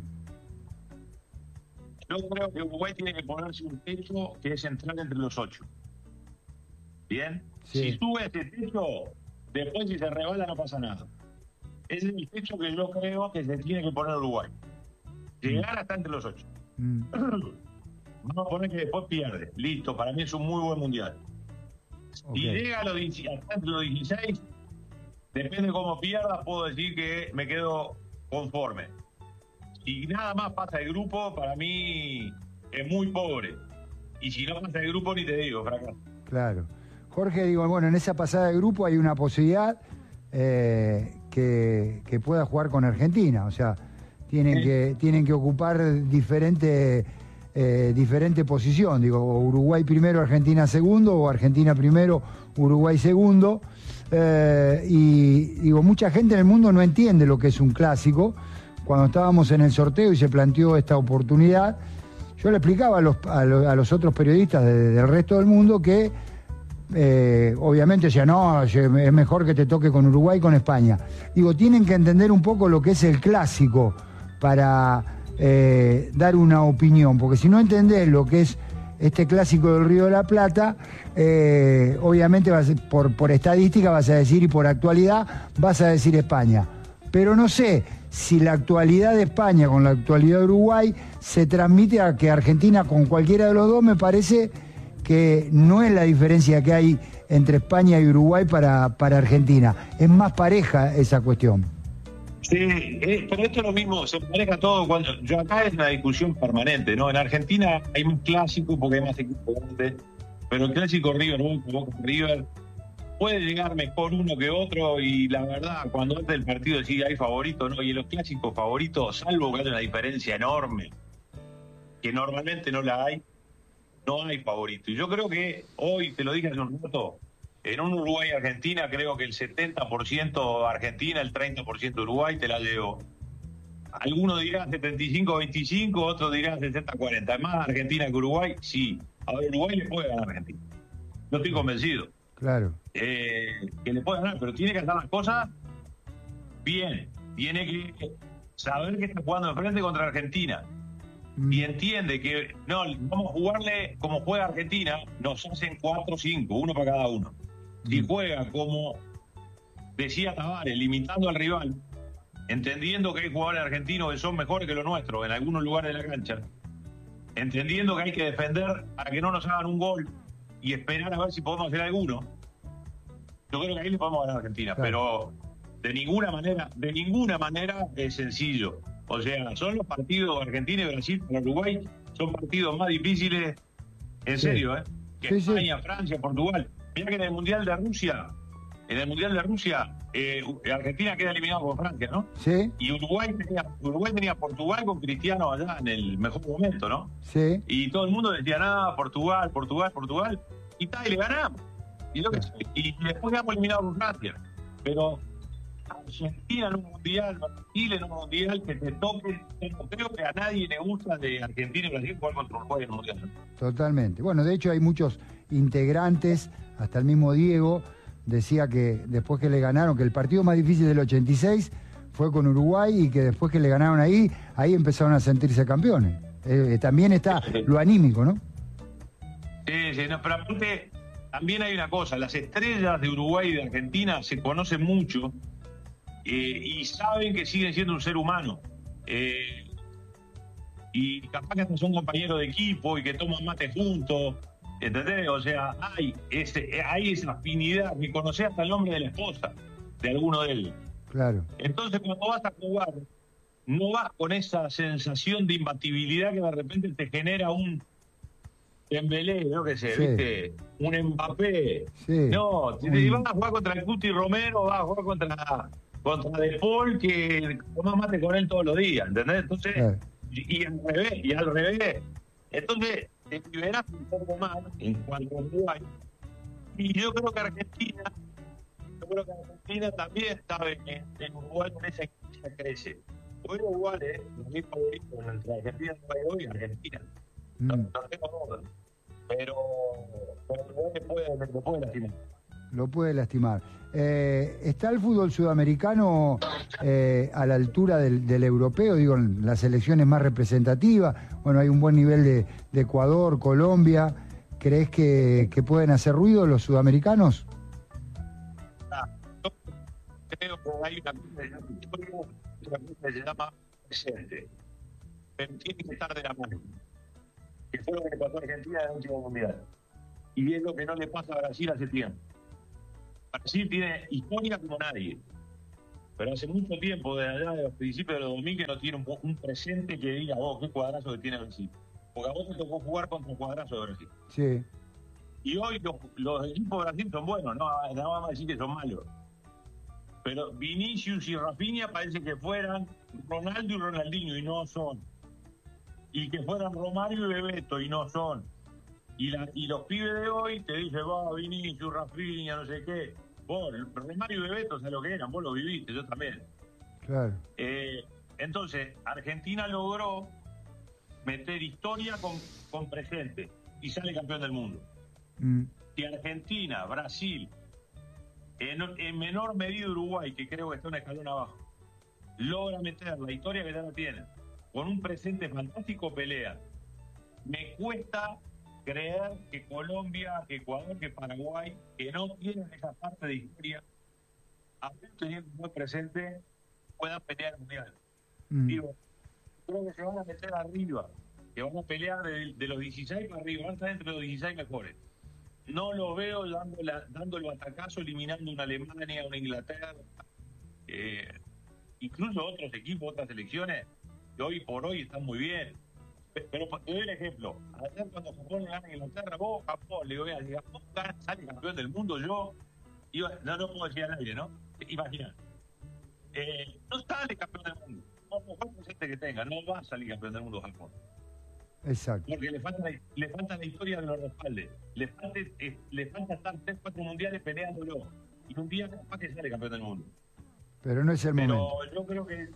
Speaker 11: Yo creo que Uruguay tiene que ponerse un techo que es entrar entre los ocho. ¿Bien?
Speaker 10: Sí.
Speaker 11: Si sube ese techo, después si se rebala no pasa nada. Ese es el techo que yo creo que se tiene que poner Uruguay. Llegar hasta entre los ocho.
Speaker 10: Mm.
Speaker 11: Vamos a poner que después pierde. Listo, para mí es un muy buen mundial.
Speaker 10: Okay.
Speaker 11: Si llega a los, hasta entre los dieciséis, depende de cómo pierda, puedo decir que me quedo conforme. Si nada más pasa el grupo, para mí es muy pobre. Y si no pasa el grupo, ni te digo, fracaso.
Speaker 10: Claro. Jorge, digo, bueno, en esa pasada de grupo hay una posibilidad eh, que, que pueda jugar con Argentina. O sea, tienen, sí. que, tienen que ocupar diferente, eh, diferente posición. Digo, Uruguay primero, Argentina segundo, o Argentina primero, Uruguay segundo. Eh, y digo, mucha gente en el mundo no entiende lo que es un clásico. Cuando estábamos en el sorteo y se planteó esta oportunidad, yo le explicaba a los, a los, a los otros periodistas de, del resto del mundo que eh, obviamente decía, no, es mejor que te toque con Uruguay y con España. Digo, tienen que entender un poco lo que es el clásico para eh, dar una opinión, porque si no entendés lo que es este clásico del Río de la Plata, eh, obviamente vas, por, por estadística vas a decir, y por actualidad vas a decir España. Pero no sé si la actualidad de España con la actualidad de Uruguay se transmite a que Argentina con cualquiera de los dos. Me parece que no es la diferencia que hay entre España y Uruguay para, para Argentina. Es más pareja esa cuestión.
Speaker 11: Sí, eh, pero esto es lo mismo, se maneja todo cuando. Yo acá es una discusión permanente, ¿no? En Argentina hay un clásico porque hay más equipos grandes, pero el clásico River, Boca, River, puede llegar mejor uno que otro, y la verdad, cuando antes del partido decía hay favorito, no, y en los clásicos favoritos, salvo que haya una diferencia enorme, que normalmente no la hay, no hay favorito. Y yo creo que hoy, te lo dije hace un rato, en un Uruguay-Argentina, creo que el setenta por ciento Argentina, el treinta por ciento Uruguay, te la llevo. Algunos dirán setenta y cinco veinticinco, otros dirán sesenta cuarenta. Más Argentina que Uruguay, sí. Ahora Uruguay le puede ganar a Argentina. No estoy convencido.
Speaker 10: Claro.
Speaker 11: Eh, que le puede ganar, pero tiene que hacer las cosas bien. Tiene que saber que está jugando enfrente contra Argentina. Mm. Y entiende que no, vamos a jugarle como juega Argentina, nos hacen cuatro o cinco, uno para cada uno. Si juega como decía Tavares, limitando al rival, entendiendo que hay jugadores argentinos que son mejores que los nuestros en algunos lugares de la cancha, entendiendo que hay que defender para que no nos hagan un gol y esperar a ver si podemos hacer alguno, yo creo que ahí le podemos ganar a Argentina. Claro. Pero de ninguna manera, de ninguna manera es sencillo. O sea, son los partidos de Argentina y Brasil para Uruguay, son partidos más difíciles, en sí. serio, ¿eh? Que sí, España, sí. Francia, Portugal. Mira que en el Mundial de Rusia, en el Mundial de Rusia, eh, Argentina queda eliminado por Francia, ¿no?
Speaker 10: Sí.
Speaker 11: Y Uruguay tenía, Uruguay tenía Portugal con Cristiano allá en el mejor momento, ¿no?
Speaker 10: Sí.
Speaker 11: Y todo el mundo decía, nada, Portugal, Portugal, Portugal. Y tal, y le ganamos. Y, lo que, y después quedamos eliminados por Francia. Pero Argentina en un Mundial, Brasil en un Mundial, que te toque, creo que a nadie le gusta de Argentina y Brasil jugar contra Uruguay en un Mundial.
Speaker 10: Totalmente. Bueno, de hecho hay muchos integrantes, hasta el mismo Diego decía que después que le ganaron, que el partido más difícil del ochenta y seis fue con Uruguay, y que después que le ganaron ahí, ahí empezaron a sentirse campeones. Eh, también está lo anímico, ¿no?
Speaker 11: Sí, sí, no, pero aparte también hay una cosa, las estrellas de Uruguay y de Argentina se conocen mucho eh, y saben que siguen siendo un ser humano. Eh, y capaz que hasta son compañeros de equipo y que toman mate juntos, ¿entendés? O sea, hay, ese, hay esa afinidad, me conocés hasta el nombre de la esposa de alguno de ellos.
Speaker 10: Claro.
Speaker 11: Entonces, cuando vas a jugar, no vas con esa sensación de imbatibilidad que de repente te genera un Dembélé, yo qué sé, sí. ¿viste? Un Mbappé. Sí. No, si te vas a jugar contra el Cuti Romero, vas a jugar contra, contra De Paul, que tomás mate con él todos los días, ¿entendés? Entonces, eh. y, y al revés, y al revés. Entonces, te liberás un poco más en cuanto a Uruguay. Y yo creo que Argentina, yo creo que Argentina también sabe que en Uruguay con esa crisis crece. Hoy igual, ¿eh? Los mis favoritos entre Argentina y hoy, Argentina. No, no tengo duda. Pero, pero Uruguay le puede, le puede lastimar.
Speaker 10: Lo puede lastimar. Eh, ¿Está el fútbol sudamericano eh, a la altura del, del europeo? Digo, las selecciones más representativas. Bueno, hay un buen nivel de, de Ecuador, Colombia, ¿crees que, que pueden hacer ruido los sudamericanos?
Speaker 11: Ah, yo creo que hay una cosa que se llama presente, pero tiene que estar de la mano, que fue lo que le pasó a Argentina en el último mundial, y es lo que no le pasa a Brasil hace tiempo. Brasil tiene historia como nadie, pero hace mucho tiempo, desde allá de los principios de los dos mil, que no tiene un, un presente que diga, vos, qué cuadrazo que tiene Brasil. Porque a vos te tocó jugar contra el cuadrazo de Brasil.
Speaker 10: Sí.
Speaker 11: Y hoy los, los equipos de Brasil son buenos, no, no vamos a decir que son malos. Pero Vinicius y Rafinha parece que fueran Ronaldo y Ronaldinho, y no son. Y que fueran Romario y Bebeto, y no son. Y, la, y los pibes de hoy te dicen, va, Vinicius, Rafinha, no sé qué. Vos, Romario y Bebeto, ¿sabes lo que eran? Vos lo viviste, yo también.
Speaker 10: Claro.
Speaker 11: Eh, entonces, Argentina logró meter historia con, con presente y sale campeón del mundo.
Speaker 10: Mm.
Speaker 11: Si Argentina, Brasil, en, en menor medida Uruguay, que creo que está un escalón abajo, logra meter la historia que ya la tienen, con un presente fantástico, pelea. Me cuesta creer que Colombia, que Ecuador, que Paraguay, que no tienen esa parte de historia, aún teniendo muy presente, puedan pelear el mundial. Mm. Digo, creo que se van a meter arriba, que van a pelear de, de los dieciséis para arriba, van a estar entre los dieciséis mejores. No lo veo dando, la, dando el batacazo, eliminando una Alemania, una Inglaterra, eh, incluso otros equipos, otras selecciones, que hoy por hoy están muy bien. Pero te doy el ejemplo. Ayer cuando Japón le gana a Inglaterra, vos, Japón, le voy a decir, Japón sale campeón del mundo, yo, iba, no, no puedo decir a nadie, ¿no? Imagina. Eh, no sale campeón del mundo. No, no fue presente que tenga, no va a salir campeón del mundo Japón.
Speaker 10: Exacto.
Speaker 11: Porque le falta la, le falta la historia de los respaldes. Le falta, eh, le falta estar tres, cuatro mundiales peleándolo. Y un día capaz que sale campeón del mundo.
Speaker 10: Pero no es el
Speaker 11: Pero
Speaker 10: momento.
Speaker 11: Pero yo creo que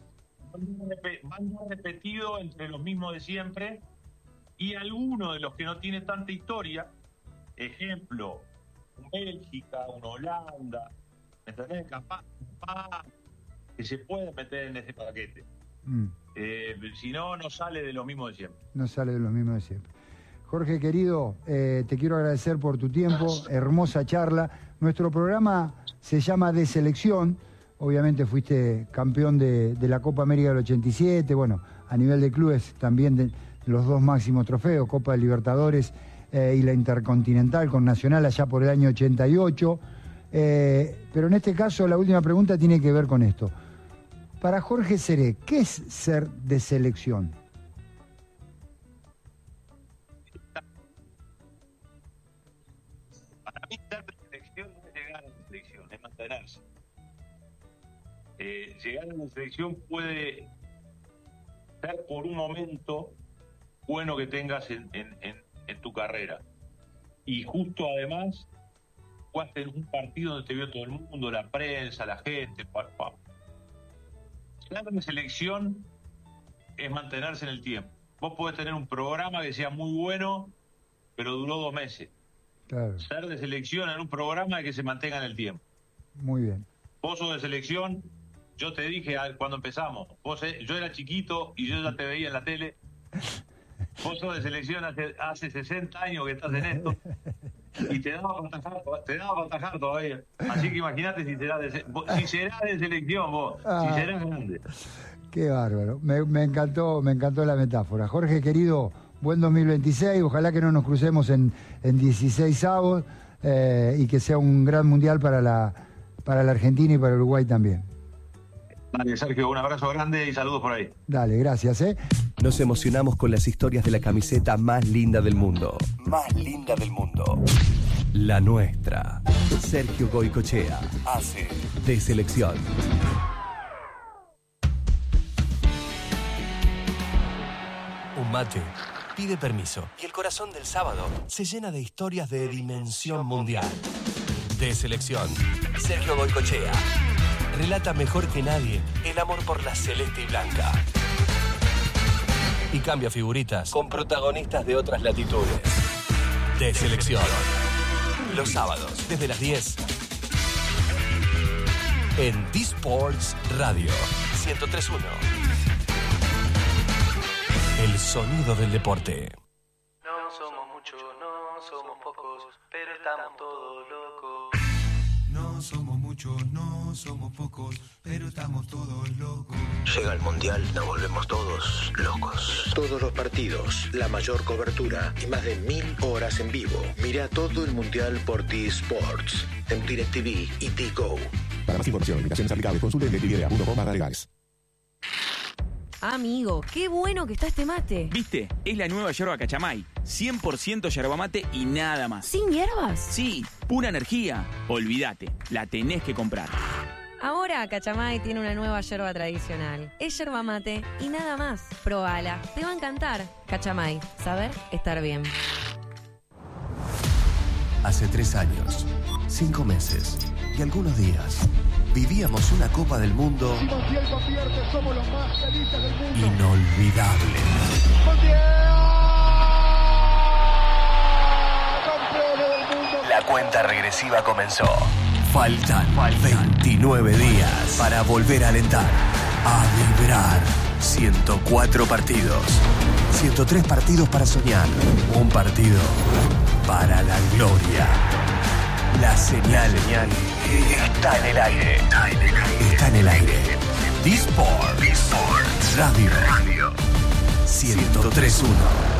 Speaker 11: van a repetido entre los mismos de siempre, y algunos de los que no tienen tanta historia, ejemplo, un Bélgica, una Holanda, ¿me entendés? Capaz, capaz que se puede meter en ese paquete. Mm. Eh, si no, no sale de lo mismo de siempre.
Speaker 10: No sale de lo mismo de siempre. Jorge, querido, eh, te quiero agradecer por tu tiempo, hermosa charla. Nuestro programa se llama De Selección. Obviamente fuiste campeón de, de la Copa América del ochenta y siete, bueno, a nivel de clubes también de los dos máximos trofeos, Copa de Libertadores eh, y la Intercontinental con Nacional allá por el año ochenta y ocho. Eh, pero en este caso la última pregunta tiene que ver con esto. Para Jorge Seré, ¿qué es ser de selección?
Speaker 11: Para mí ser de selección no es llegar a la selección, es mantenerse. Eh, llegar a la selección puede ser por un momento bueno que tengas en, en, en, en tu carrera. Y justo además, jugaste en un partido donde te vio todo el mundo, la prensa, la gente. Pa, pa. Llegar a la selección es mantenerse en el tiempo. Vos podés tener un programa que sea muy bueno, pero duró dos meses.
Speaker 10: Claro.
Speaker 11: Ser de selección en un programa que se mantenga en el tiempo.
Speaker 10: Muy bien.
Speaker 11: Vos sos de selección. Yo te dije cuando empezamos, vos, yo era chiquito y yo ya te veía en la tele. Vos sos de selección hace, hace sesenta años que estás en esto y te daba para atajar, te daba para atajar todavía. Así que imagínate si serás de, si será de selección vos, ah, si serás grande.
Speaker 10: Qué bárbaro. Me, me encantó, me encantó la metáfora. Jorge, querido, buen dos mil veintiséis. Ojalá que no nos crucemos en, en dieciséis avos eh, y que sea un gran mundial para la, para la Argentina y para Uruguay también.
Speaker 11: Dale, Sergio, un abrazo grande y saludos por ahí.
Speaker 10: Dale, gracias, ¿eh?
Speaker 4: Nos emocionamos con las historias de la camiseta más linda del mundo. Más linda del mundo. La nuestra. Sergio Goycochea hace De Selección. Un mate pide permiso y el corazón del sábado se llena de historias de dimensión mundial. De Selección. Sergio Goycochea relata mejor que nadie el amor por la celeste y blanca. Y cambia figuritas con protagonistas de otras latitudes. De Selección. Los sábados, desde las diez. En D-Sports Radio ciento tres punto uno. El sonido del deporte.
Speaker 12: No somos muchos, no somos pocos, pero estamos todos locos.
Speaker 4: No somos muchos, no somos pocos, pero estamos todos locos.
Speaker 13: Llega el Mundial, nos volvemos todos locos. Todos los partidos, la mayor cobertura y más de mil horas en vivo. Mira todo el Mundial por T-Sports, en DirecTV y T-Go.
Speaker 14: Para más información, invitaciones aplicables, consulte en directvidea punto com barra legales.
Speaker 15: Amigo, qué bueno que está este mate.
Speaker 16: ¿Viste? Es la nueva yerba Cachamay. cien por ciento yerba mate y nada más.
Speaker 15: ¿Sin hierbas?
Speaker 16: Sí, pura energía. Olvídate, la tenés que comprar.
Speaker 15: Ahora Cachamay tiene una nueva yerba tradicional. Es yerba mate y nada más. Probala, te va a encantar. Cachamay, saber estar bien.
Speaker 4: Hace tres años, cinco meses y algunos días, vivíamos una Copa del Mundo inolvidable. La cuenta regresiva comenzó. Faltan veintinueve días para volver a alentar, a vibrar. ciento cuatro partidos, ciento tres partidos para soñar, un partido para la gloria. La señal está en el aire. Está en el aire. T-Sports Radio. ciento tres punto uno.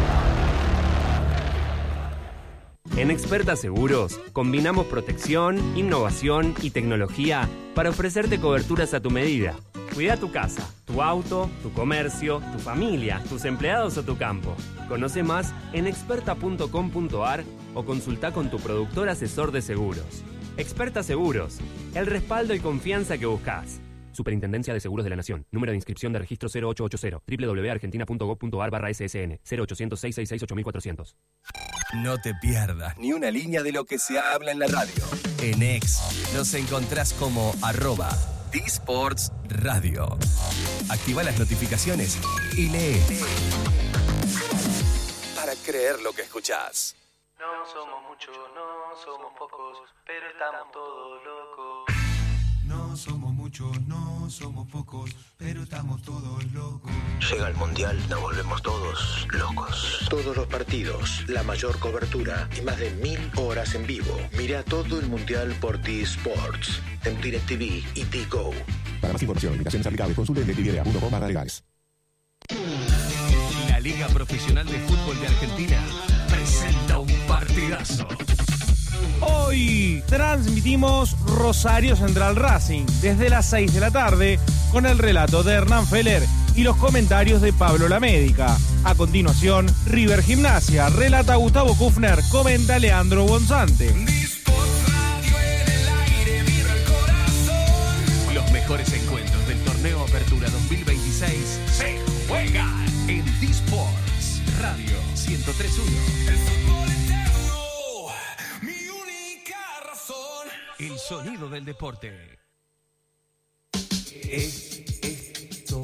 Speaker 17: En Experta Seguros, combinamos protección, innovación y tecnología para ofrecerte coberturas a tu medida. Cuida tu casa, tu auto, tu comercio, tu familia, tus empleados o tu campo. Conoce más en experta punto com punto a r o consulta con tu productor asesor de seguros. Experta Seguros, el respaldo y confianza que buscas. Superintendencia de Seguros de la Nación. Número de inscripción de registro cero ocho ocho cero. doble u doble u doble u punto argentina punto gob punto a r barra S S N. cero ochocientos, seiscientos sesenta y seis, ocho mil cuatrocientos.
Speaker 4: No te pierdas ni una línea de lo que se habla en la radio. En X nos encontrás como arroba T-Sports Radio. Activa las notificaciones y lee para creer lo que escuchás.
Speaker 12: No somos muchos, no somos pocos, pero estamos todos locos.
Speaker 4: No somos muchos, no somos pocos, pero estamos todos locos.
Speaker 13: Llega el Mundial, nos volvemos todos locos. Todos los partidos, la mayor cobertura y más de mil horas en vivo. Mira todo el Mundial por T-Sports, en DirecTV y T-Go.
Speaker 14: Para más información, invitaciones aplicables, consulte en directvidea punto com barra legales.
Speaker 4: La Liga Profesional de Fútbol de Argentina presenta un partidazo.
Speaker 18: Hoy transmitimos Rosario Central Racing desde las seis de la tarde con el relato de Hernán Feller y los comentarios de Pablo Lamédica. A continuación, River Gimnasia, relata Gustavo Kufner, comenta Leandro Bonzante.
Speaker 4: Los mejores encuentros del torneo Apertura dos mil veintiséis se juegan en T-Sports Radio ciento tres punto uno. El fútbol eterno, mi única razón. El sonido del deporte. Esto,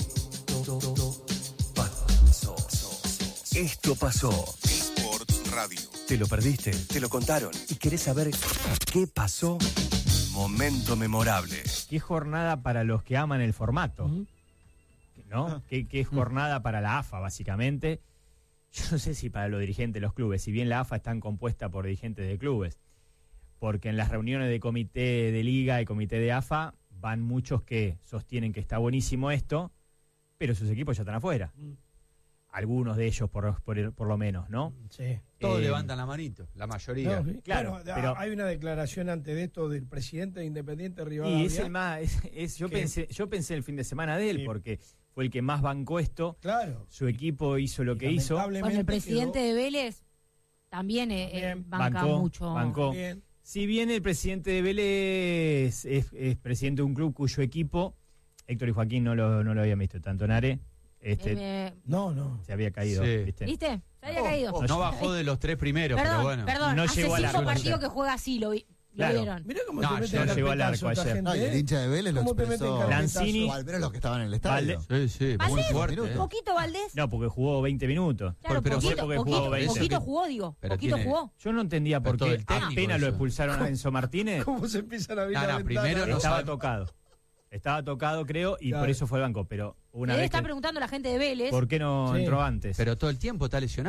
Speaker 4: pasó. Esto pasó.
Speaker 8: T-Sports Radio.
Speaker 4: ¿Te lo perdiste? ¿Te lo contaron? ¿Y querés saber qué pasó? Momento memorable.
Speaker 2: ¿Qué jornada para los que aman el formato? ¿No? ¿Qué, qué jornada para la A F A, básicamente? Yo no sé si para los dirigentes de los clubes, si bien la A F A está compuesta por dirigentes de clubes, porque en las reuniones de comité de liga y comité de A F A van muchos que sostienen que está buenísimo esto, pero sus equipos ya están afuera. Mm. Algunos de ellos, por, por, por lo menos, ¿no?
Speaker 19: Sí.
Speaker 20: Todos
Speaker 2: eh,
Speaker 20: levantan la manito, la mayoría.
Speaker 19: No,
Speaker 2: claro,
Speaker 19: bueno,
Speaker 2: pero
Speaker 19: hay una declaración antes de esto del presidente de Independiente Rivadavia.
Speaker 2: Y es el más, es, es, yo, pensé, yo pensé el fin de semana de él, sí, porque fue el que más bancó esto.
Speaker 19: Claro.
Speaker 2: Su equipo hizo lo que hizo.
Speaker 15: Bueno, el presidente quedó... de Vélez también, eh, también banca
Speaker 2: bancó,
Speaker 15: mucho.
Speaker 2: Bancó.
Speaker 19: Bien.
Speaker 2: Si bien el presidente de Vélez es, es presidente de un club cuyo equipo, Héctor y Joaquín no lo, no lo habían visto, tanto Nare, este,
Speaker 19: eh, no, no.
Speaker 2: se había caído.
Speaker 20: Sí.
Speaker 2: ¿Viste?
Speaker 15: ¿Viste? Se había
Speaker 20: oh,
Speaker 15: caído.
Speaker 20: Oh, no bajó de los tres primeros,
Speaker 15: perdón,
Speaker 20: pero bueno.
Speaker 15: Perdón,
Speaker 2: no
Speaker 15: hace
Speaker 2: llegó
Speaker 15: cinco
Speaker 2: al arco,
Speaker 15: partidos que juega así, lo, vi,
Speaker 2: claro.
Speaker 15: lo vieron.
Speaker 19: Mirá cómo
Speaker 20: no,
Speaker 19: te meten
Speaker 2: no llegó al arco
Speaker 19: carpetazo
Speaker 2: ayer.
Speaker 19: esta
Speaker 21: No, y
Speaker 19: gente,
Speaker 21: el hincha de Vélez lo
Speaker 19: ¿Cómo te
Speaker 21: expresó.
Speaker 19: meten carpetazo?
Speaker 2: Lanzini,
Speaker 21: O al menos los que estaban en el estadio.
Speaker 20: Sí, sí, muy
Speaker 15: ¿Ayer?
Speaker 20: fuerte.
Speaker 15: ¿Un
Speaker 20: eh.
Speaker 15: poquito, Valdés?
Speaker 2: No, porque jugó veinte minutos.
Speaker 15: Claro,
Speaker 20: pero
Speaker 15: poquito,
Speaker 2: porque
Speaker 15: poquito,
Speaker 2: jugó veinte.
Speaker 15: poquito jugó, digo.
Speaker 20: Pero
Speaker 15: poquito
Speaker 20: tiene-
Speaker 15: jugó.
Speaker 2: Yo no entendía por
Speaker 20: Pero todo
Speaker 2: qué
Speaker 20: el técnico
Speaker 2: apenas lo
Speaker 20: eso.
Speaker 2: expulsaron a Enzo Martínez.
Speaker 19: ¿Cómo se empiezan a abrir
Speaker 20: No,
Speaker 19: la
Speaker 20: no,
Speaker 19: ventana?
Speaker 20: primero no
Speaker 2: Estaba
Speaker 20: sabe-
Speaker 2: tocado. Estaba tocado, creo, y
Speaker 19: Claro.
Speaker 2: por eso fue el banco. Pero una
Speaker 15: Él
Speaker 2: vez
Speaker 15: está
Speaker 2: que-
Speaker 15: preguntando a la gente de Vélez.
Speaker 2: ¿por qué no
Speaker 19: Sí.
Speaker 2: entró antes?
Speaker 20: Pero todo el tiempo está lesionado.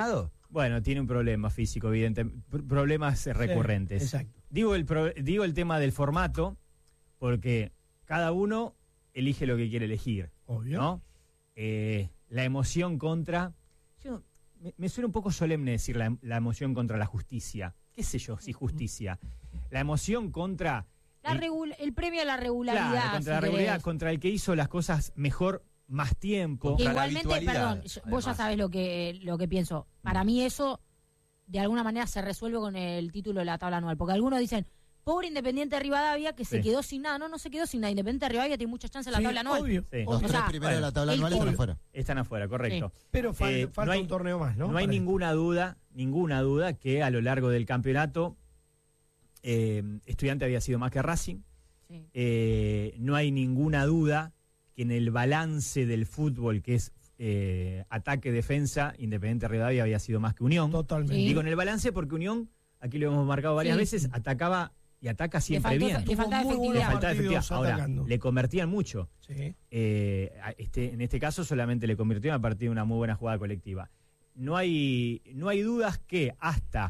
Speaker 21: Bueno, tiene un problema físico, evidente, problemas recurrentes.
Speaker 19: Sí, exacto.
Speaker 21: Digo el, pro, digo el tema del formato, porque cada uno elige lo que quiere elegir.
Speaker 19: Obvio.
Speaker 21: ¿No? Eh, la emoción contra... Yo, me, me suena un poco solemne decir la, la emoción contra la justicia. ¿Qué sé yo si justicia? La emoción contra...
Speaker 22: La
Speaker 21: el,
Speaker 22: regul- el premio a la regularidad.
Speaker 21: claro, contra
Speaker 22: si
Speaker 21: la regularidad,
Speaker 22: querés.
Speaker 21: contra el que hizo las cosas mejor más tiempo.
Speaker 22: Que igualmente, perdón, yo- vos ya sabés lo que, lo que pienso. Para mí eso, de alguna manera, se resuelve con el título de la tabla anual. Porque algunos dicen, pobre Independiente de Rivadavia, que se
Speaker 21: Sí.
Speaker 22: quedó sin nada. No, no se quedó sin nada. Independiente de Rivadavia tiene muchas chances en la
Speaker 19: Sí,
Speaker 22: tabla anual.
Speaker 19: obvio.
Speaker 21: Sí.
Speaker 22: O Los tres sea, bueno, el anual están afuera.
Speaker 21: Están afuera, correcto.
Speaker 19: Pero fal-
Speaker 21: Eh,
Speaker 19: falta
Speaker 21: no hay-
Speaker 19: un torneo más, ¿no?
Speaker 21: No hay
Speaker 19: Para-
Speaker 21: ninguna duda, ninguna duda que a lo largo del campeonato eh, Estudiante había sido más que Racing.
Speaker 22: Sí.
Speaker 21: Eh, no hay ninguna duda que en el balance del fútbol, que es eh, ataque-defensa, Independiente Rivadavia había sido más que Unión.
Speaker 19: Totalmente.
Speaker 22: Sí.
Speaker 21: Digo en el balance porque Unión, aquí lo hemos marcado varias
Speaker 22: Sí.
Speaker 21: veces, atacaba y ataca siempre
Speaker 22: faltó-
Speaker 21: bien.
Speaker 22: le faltaba
Speaker 19: Tuvo muy
Speaker 22: efectividad.
Speaker 21: Le
Speaker 19: buenos
Speaker 21: faltaba
Speaker 19: partidos
Speaker 21: efectividad. Ahora,
Speaker 19: atacando.
Speaker 21: le convertían mucho.
Speaker 19: Sí.
Speaker 21: Eh, a- este, en este caso solamente le convirtió a partir de una muy buena jugada colectiva. No hay, no hay dudas que hasta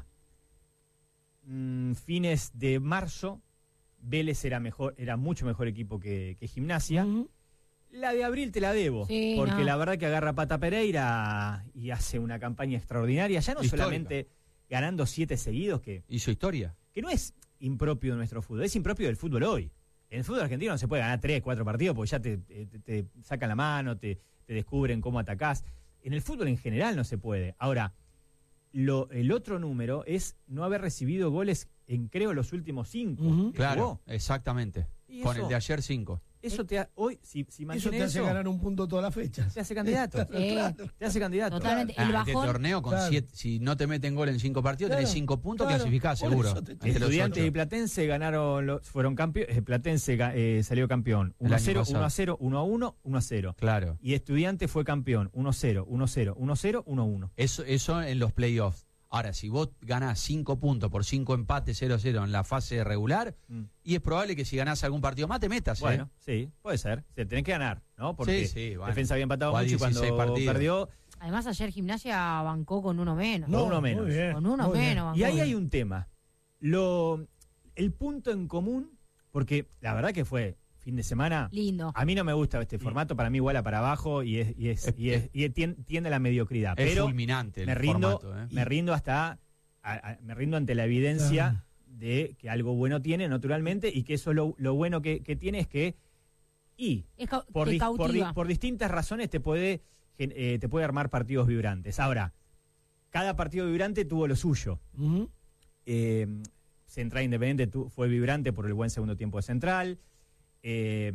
Speaker 21: mm, fines de marzo Vélez era mejor, era mucho mejor equipo que, que Gimnasia.
Speaker 19: Ujú.
Speaker 21: La de abril te la debo,
Speaker 22: Sí,
Speaker 21: porque
Speaker 22: no.
Speaker 21: la verdad que agarra Pata Pereira y hace una campaña extraordinaria, ya no
Speaker 20: Histórica.
Speaker 21: solamente ganando siete seguidos, que,
Speaker 20: Hizo historia.
Speaker 21: que no es impropio de nuestro fútbol, es impropio del fútbol hoy. En el fútbol argentino no se puede ganar tres, cuatro partidos porque ya te, te- te sacan la mano, te, te descubren cómo atacás. En el fútbol en general no se puede. Ahora, lo, el otro número es no haber recibido goles en, creo, los últimos cinco.
Speaker 19: Ujú.
Speaker 21: que
Speaker 20: Claro,
Speaker 21: jugó.
Speaker 20: exactamente.
Speaker 21: Y
Speaker 20: Con
Speaker 21: eso-
Speaker 20: el de ayer cinco.
Speaker 21: Eso te ha- hoy, si, si
Speaker 19: Eso
Speaker 21: mantiene
Speaker 19: te hace
Speaker 21: eso,
Speaker 19: ganar un punto todas las fechas.
Speaker 21: te hace candidato.
Speaker 22: Sí.
Speaker 21: Te hace candidato.
Speaker 22: Totalmente.
Speaker 20: Ah,
Speaker 22: El
Speaker 20: este
Speaker 22: bajón.
Speaker 20: torneo con
Speaker 19: Claro.
Speaker 20: siete, si no te meten gol en cinco partidos,
Speaker 19: Claro,
Speaker 20: tenés cinco puntos,
Speaker 19: claro,
Speaker 20: clasificás
Speaker 19: por
Speaker 20: seguro.
Speaker 19: eso te estoy
Speaker 20: Entre los
Speaker 21: Estudiantes
Speaker 20: ocho.
Speaker 21: y Platense ganaron, los, fueron campeones. Platense ga- eh, salió campeón
Speaker 20: El
Speaker 21: uno a
Speaker 20: año
Speaker 21: cero,
Speaker 20: pasado.
Speaker 21: uno a cero, uno a uno, uno a cero.
Speaker 20: Claro.
Speaker 21: Y Estudiante fue campeón uno a cero, uno a cero, uno a cero, uno a uno.
Speaker 20: Eso, eso en los playoffs. Ahora, si vos ganás cinco puntos por cinco empates cero a cero en la fase regular,
Speaker 21: Mm.
Speaker 20: y es probable que si ganás algún partido más te metas.
Speaker 21: Bueno,
Speaker 20: ¿eh?
Speaker 21: sí, puede ser. Se tenés que ganar, ¿no? Porque
Speaker 20: Sí, sí, bueno.
Speaker 21: Defensa había empatado
Speaker 20: O a
Speaker 21: mucho y cuando
Speaker 20: dieciséis partidos.
Speaker 21: perdió,
Speaker 22: Además, ayer Gimnasia bancó con uno menos.
Speaker 21: No, uno menos.
Speaker 19: Muy bien,
Speaker 22: Con uno
Speaker 19: muy bien.
Speaker 22: menos.
Speaker 21: Y
Speaker 22: bancó.
Speaker 21: ahí hay un tema. Lo, el punto en común, porque la verdad que fue fin de semana.
Speaker 22: Lindo.
Speaker 21: A mí no me gusta este formato, para mí iguala para abajo y es, y es, y es- y tien- tiende a la mediocridad.
Speaker 20: Es
Speaker 21: pero
Speaker 20: fulminante el
Speaker 21: me rindo,
Speaker 20: formato, ¿eh?
Speaker 21: me rindo hasta a- a- me rindo ante la evidencia
Speaker 19: Claro.
Speaker 21: de que algo bueno tiene, naturalmente, y que eso lo, lo bueno que, que tiene es que y
Speaker 22: Es cau-
Speaker 21: por,
Speaker 22: te
Speaker 21: dis- por, di-
Speaker 22: cautiva.
Speaker 21: por distintas razones te puede gen- eh, te puede armar partidos vibrantes. Ahora, cada partido vibrante tuvo lo suyo.
Speaker 19: Ujú.
Speaker 21: Eh, Central Independiente tu- fue vibrante por el buen segundo tiempo de Central. Eh,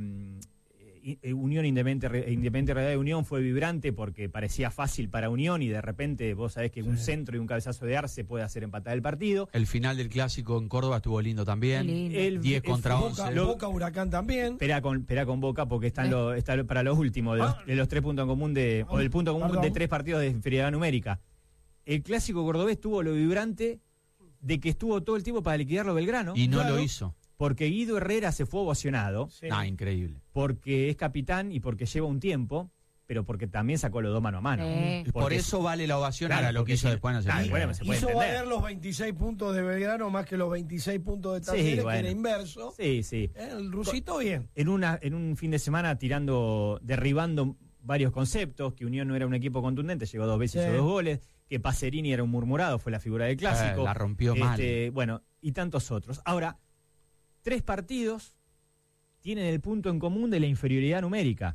Speaker 21: i- eh, Unión Independiente, Re- Independiente Real de Unión fue vibrante porque parecía fácil para Unión y de repente vos sabés que un centro y un cabezazo de Arce puede hacer empatar el partido.
Speaker 20: El final del clásico en Córdoba estuvo lindo también.
Speaker 22: Qué lindo.
Speaker 21: El-
Speaker 20: diez
Speaker 21: el-
Speaker 20: contra
Speaker 19: Boca,
Speaker 20: once.
Speaker 21: Lo-
Speaker 19: Boca, Huracán también.
Speaker 21: Espera con, espera con Boca porque están
Speaker 22: Eh.
Speaker 21: los, está lo- para los últimos de los,
Speaker 19: Ah.
Speaker 21: de los tres puntos en común de, o del punto común
Speaker 19: Perdón.
Speaker 21: de tres partidos de inferioridad numérica. El clásico cordobés tuvo lo vibrante de que estuvo todo el tiempo para liquidarlo Belgrano.
Speaker 20: Y no
Speaker 19: Claro.
Speaker 20: lo hizo.
Speaker 21: Porque Guido Herrera se fue ovacionado,
Speaker 19: Sí.
Speaker 20: Ah, increíble.
Speaker 21: porque es capitán y porque lleva un tiempo, pero porque también sacó los dos mano a mano.
Speaker 22: Sí.
Speaker 20: Por
Speaker 21: Porque-
Speaker 20: eso vale la ovación.
Speaker 21: Claro,
Speaker 20: Ahora lo que
Speaker 21: porque
Speaker 20: hizo
Speaker 21: si-
Speaker 20: después no se
Speaker 21: claro,
Speaker 20: puede.
Speaker 21: bueno, se puede
Speaker 19: Hizo
Speaker 21: entender.
Speaker 19: valer los veintiséis puntos de Belgrano más que los veintiséis puntos de Talleres,
Speaker 21: bueno.
Speaker 19: que era inverso.
Speaker 21: Sí, sí.
Speaker 19: Eh, El rusito bien.
Speaker 21: En, una, en un fin de semana tirando, derribando varios conceptos, que Unión no era un equipo contundente, llegó dos veces
Speaker 19: Sí.
Speaker 21: y dos goles, que Pacerini era un murmurado, fue la figura del clásico.
Speaker 20: Eh, la rompió
Speaker 21: Este, bueno, y tantos otros. Ahora, tres partidos tienen el punto en común de la inferioridad numérica.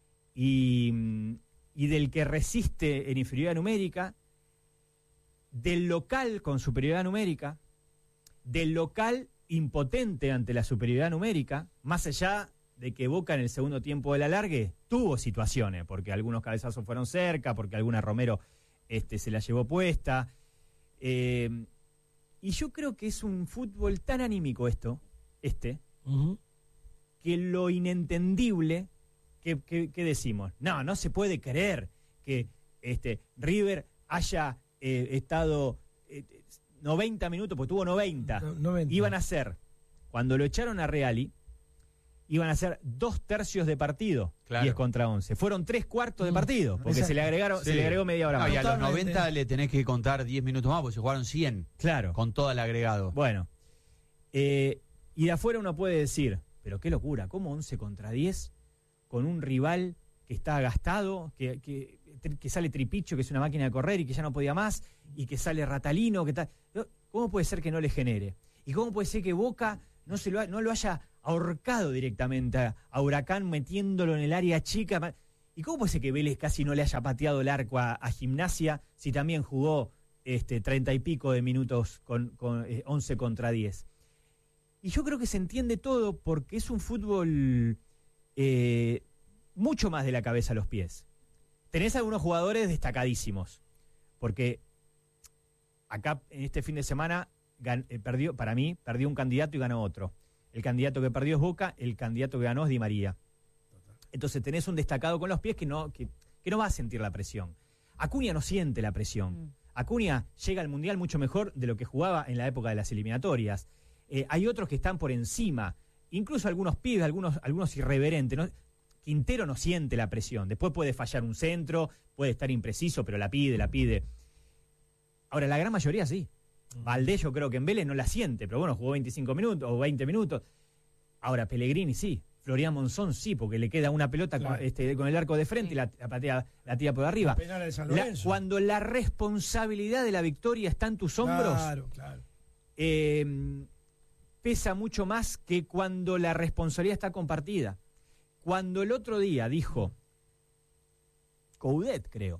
Speaker 21: Y, mm, y del que resiste en inferioridad numérica, del local con superioridad numérica, del local impotente ante la superioridad numérica, más allá de que Boca en el segundo tiempo del alargue tuvo situaciones, porque algunos cabezazos fueron cerca, porque alguna Romero este, se la llevó puesta. Eh, y yo creo que es un fútbol tan anímico esto, este,
Speaker 19: Ujú.
Speaker 21: que lo inentendible que, que- que decimos, no, no se puede creer que este River haya eh, estado eh, noventa minutos, porque tuvo noventa,
Speaker 19: No- noventa.
Speaker 21: iban a ser, cuando lo echaron a Reali, iban a ser dos tercios de partido,
Speaker 20: Claro.
Speaker 21: diez contra once. Fueron tres cuartos de partido, porque
Speaker 20: Esa-
Speaker 21: se le agregaron,
Speaker 20: Sí.
Speaker 21: se le agregó media hora
Speaker 20: No,
Speaker 21: más.
Speaker 20: y a los noventa le tenés que contar diez minutos más, porque se jugaron cien.
Speaker 21: Claro.
Speaker 20: Con todo el agregado.
Speaker 21: Bueno, eh, y de afuera uno puede decir, pero qué locura, ¿cómo once contra diez con un rival que está gastado, que, que, que sale Tripicho, que es una máquina de correr y que ya no podía más, y que sale Ratalino, que tal? ¿Cómo puede ser que no le genere? ¿Y cómo puede ser que Boca no, se lo, ha- no lo haya ahorcado directamente a, a Huracán metiéndolo en el área chica? ¿Y cómo puede ser que Vélez casi no le haya pateado el arco a, a Gimnasia si también jugó este treinta y pico de minutos con, con eh, once contra diez? Y yo creo que se entiende todo porque es un fútbol eh, mucho más de la cabeza a los pies. Tenés algunos jugadores destacadísimos, porque acá en este fin de semana gan- eh, perdió, para mí, perdió un candidato y ganó otro. El candidato que perdió es Boca, el candidato que ganó es Di María. Entonces tenés un destacado con los pies que no, que, que no va a sentir la presión. Acuña no siente la presión. Acuña llega al Mundial mucho mejor de lo que jugaba en la época de las eliminatorias. Eh, hay otros que están por encima, incluso algunos pibes, algunos, algunos irreverentes, ¿no? Quintero no siente la presión, después puede fallar un centro, puede estar impreciso, pero la pide, la pide. Ahora, la gran mayoría sí. Valdés yo creo que en Vélez no la siente, pero bueno, jugó veinticinco minutos o veinte minutos. Ahora, Pellegrini sí, Florian Monzón sí, porque le queda una pelota
Speaker 19: Claro.
Speaker 21: con, este, con el arco de frente y la, la patea, la tira por arriba.
Speaker 19: El penal de San
Speaker 21: La-
Speaker 19: Lorenzo.
Speaker 21: cuando la responsabilidad de la victoria está en tus hombros,
Speaker 19: Claro, claro.
Speaker 21: eh, pesa mucho más que cuando la responsabilidad está compartida. Cuando el otro día dijo Coudet, creo,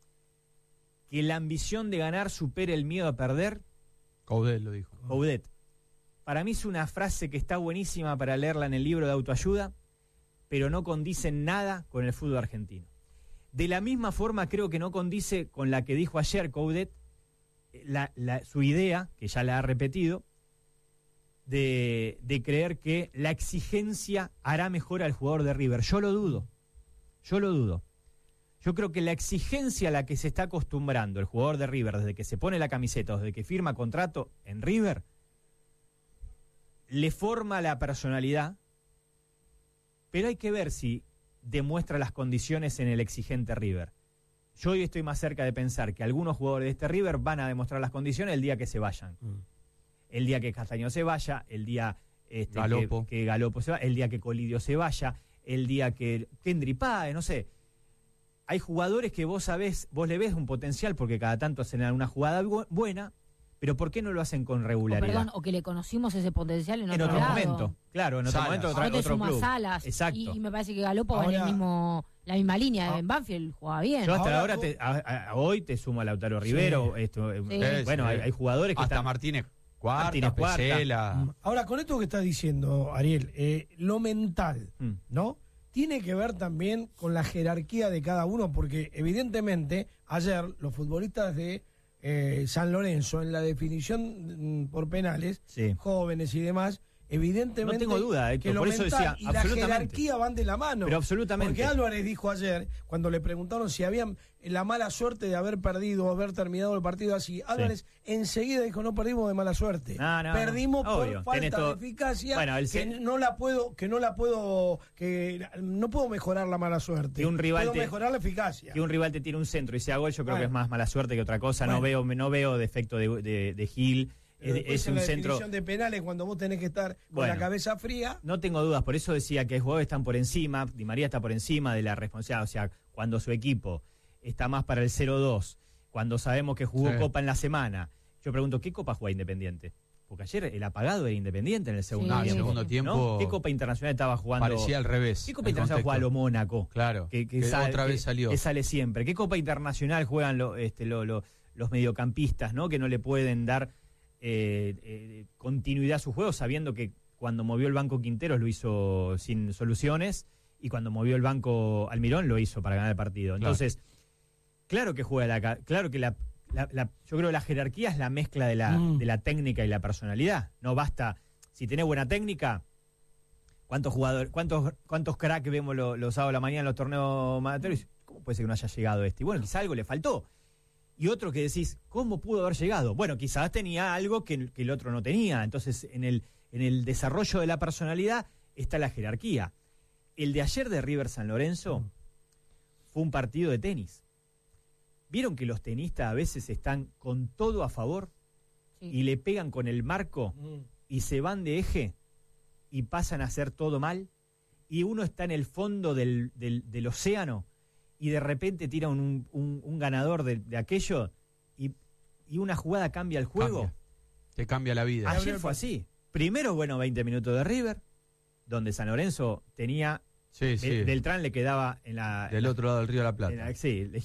Speaker 21: que la ambición de ganar supera el miedo a perder.
Speaker 20: Coudet lo dijo.
Speaker 21: Coudet. Para mí es una frase que está buenísima para leerla en el libro de autoayuda, pero no condice en nada con el fútbol argentino. De la misma forma creo que no condice con la que dijo ayer Coudet, la, la, su idea, que ya la ha repetido, de, de creer que la exigencia hará mejor al jugador de River. Yo lo dudo, yo lo dudo. Yo creo que la exigencia a la que se está acostumbrando el jugador de River desde que se pone la camiseta o desde que firma contrato en River, le forma la personalidad, pero hay que ver si demuestra las condiciones en el exigente River. Yo hoy estoy más cerca de pensar que algunos jugadores de este River van a demostrar las condiciones el día que se vayan. Mm. El día que Castaño se vaya, el día este,
Speaker 20: Galopo.
Speaker 21: Que, que Galopo se vaya, el día que Colidio se vaya, el día que Kendry Páez, no sé. Hay jugadores que vos sabés, vos le ves un potencial porque cada tanto hacen una jugada bu- buena, pero ¿por qué no lo hacen con
Speaker 22: O,
Speaker 21: regularidad?
Speaker 22: perdón, o que le conocimos ese potencial en,
Speaker 21: en
Speaker 22: otro,
Speaker 21: otro
Speaker 22: lado.
Speaker 21: momento, claro, en otro
Speaker 20: Salas.
Speaker 21: momento, otra,
Speaker 22: Ahora te
Speaker 21: otro
Speaker 22: suma
Speaker 21: club.
Speaker 22: Salas.
Speaker 21: Exacto.
Speaker 22: Y, y me parece que Galopo va en el
Speaker 19: Ahora-
Speaker 22: mismo, la misma línea.
Speaker 19: Ah.
Speaker 22: En Banfield jugaba bien.
Speaker 21: Yo hasta
Speaker 19: Ahora
Speaker 21: ahora,
Speaker 19: tú-
Speaker 21: te- a, a- a hoy te sumo a Lautaro Rivero. Esto, eh,
Speaker 22: Sí.
Speaker 21: eh, bueno,
Speaker 20: Sí.
Speaker 21: hay, hay jugadores que
Speaker 20: Hasta
Speaker 21: están...
Speaker 20: Martínez Cuarta,
Speaker 21: Martínez Cuarta.
Speaker 20: Pesela.
Speaker 19: Ahora, con esto que estás diciendo, Ariel, eh, lo mental,
Speaker 21: Mm.
Speaker 19: ¿no? Tiene que ver también con la jerarquía de cada uno, porque evidentemente ayer los futbolistas de eh, San Lorenzo, en la definición mm, por penales,
Speaker 21: Sí.
Speaker 19: jóvenes y demás, evidentemente
Speaker 21: No tengo duda, Héctor,
Speaker 19: que lo
Speaker 21: por eso
Speaker 19: mental
Speaker 21: decía,
Speaker 19: y la
Speaker 21: absolutamente.
Speaker 19: jerarquía van de la mano.
Speaker 21: Pero absolutamente.
Speaker 19: Porque Álvarez dijo ayer, cuando le preguntaron si habían la mala suerte de haber perdido o haber terminado el partido así, Álvarez enseguida dijo, no perdimos de mala suerte.
Speaker 21: No, no,
Speaker 19: Perdimos
Speaker 21: obvio,
Speaker 19: por
Speaker 21: tenés
Speaker 19: falta
Speaker 21: todo-
Speaker 19: de eficacia,
Speaker 21: Bueno, el
Speaker 19: que
Speaker 21: se-
Speaker 19: no la puedo, que no la puedo, que no puedo mejorar la mala suerte.
Speaker 21: Que un rival
Speaker 19: puedo
Speaker 21: te-
Speaker 19: mejorar la eficacia.
Speaker 21: Que un rival te tire un centro y sea gol, yo creo
Speaker 19: Bueno.
Speaker 21: que es más mala suerte que otra cosa. No veo no veo defecto de, de, de Gil.
Speaker 19: Pero
Speaker 21: Es,
Speaker 19: después
Speaker 21: es
Speaker 19: en
Speaker 21: un
Speaker 19: la
Speaker 21: centro...
Speaker 19: definición de penales, cuando vos tenés que estar con
Speaker 21: Bueno.
Speaker 19: la cabeza fría,
Speaker 21: No tengo dudas, por eso decía que los jugadores están por encima, Di María está por encima de la responsabilidad, o sea, cuando su equipo está más para el cero dos, cuando sabemos que jugó
Speaker 20: Sí.
Speaker 21: Copa en la semana, yo pregunto, ¿qué Copa juega Independiente? Porque ayer el apagado era Independiente en el segundo
Speaker 20: No, el
Speaker 21: tiempo.
Speaker 20: segundo tiempo
Speaker 21: ¿no? ¿Qué Copa Internacional estaba jugando?
Speaker 20: Parecía al revés.
Speaker 21: ¿Qué Copa
Speaker 20: el
Speaker 21: Internacional juega
Speaker 20: contexto.
Speaker 21: lo Mónaco?
Speaker 20: Claro,
Speaker 21: Que, que
Speaker 20: que
Speaker 21: sale-
Speaker 20: otra vez
Speaker 21: que-
Speaker 20: salió.
Speaker 21: que sale siempre. ¿Qué Copa Internacional juegan lo- este, lo- lo- los mediocampistas, ¿no? Que no le pueden dar eh, eh, continuidad a su juego, sabiendo que cuando movió el banco Quinteros lo hizo sin soluciones y cuando movió el banco Almirón lo hizo para ganar el partido.
Speaker 20: Claro.
Speaker 21: Entonces, claro que juega la... ca- Claro que la, la- la- yo creo que la jerarquía es la mezcla de la,
Speaker 19: Mm.
Speaker 21: de la técnica y la personalidad. No basta... Si tenés buena técnica... ¿Cuántos jugadores, cuántos, cuántos cracks vemos lo- los sábados de la mañana en los torneos amatorios? ¿Cómo puede ser que no haya llegado este? Y bueno, quizá algo le faltó. Y otro que decís, ¿cómo pudo haber llegado? Bueno, quizás tenía algo que, que el otro no tenía. Entonces, en el, en el desarrollo de la personalidad, está la jerarquía. El de ayer de River San Lorenzo mm. fue un partido de tenis. ¿Vieron que los tenistas a veces están con todo a favor sí. y le pegan con el marco mm. y se van de eje y pasan a hacer todo mal? Y uno está en el fondo del, del, del océano y de repente tira un, un, un ganador de, de aquello y, y una jugada cambia el juego.
Speaker 20: Cambia. Te cambia la vida.
Speaker 21: Ayer fue así. Primero, bueno, veinte minutos de River, donde San Lorenzo tenía...
Speaker 20: Sí, sí.
Speaker 21: El, Beltrán le quedaba en la...
Speaker 20: Del
Speaker 21: en
Speaker 20: otro lado del Río de la Plata.
Speaker 21: La, sí,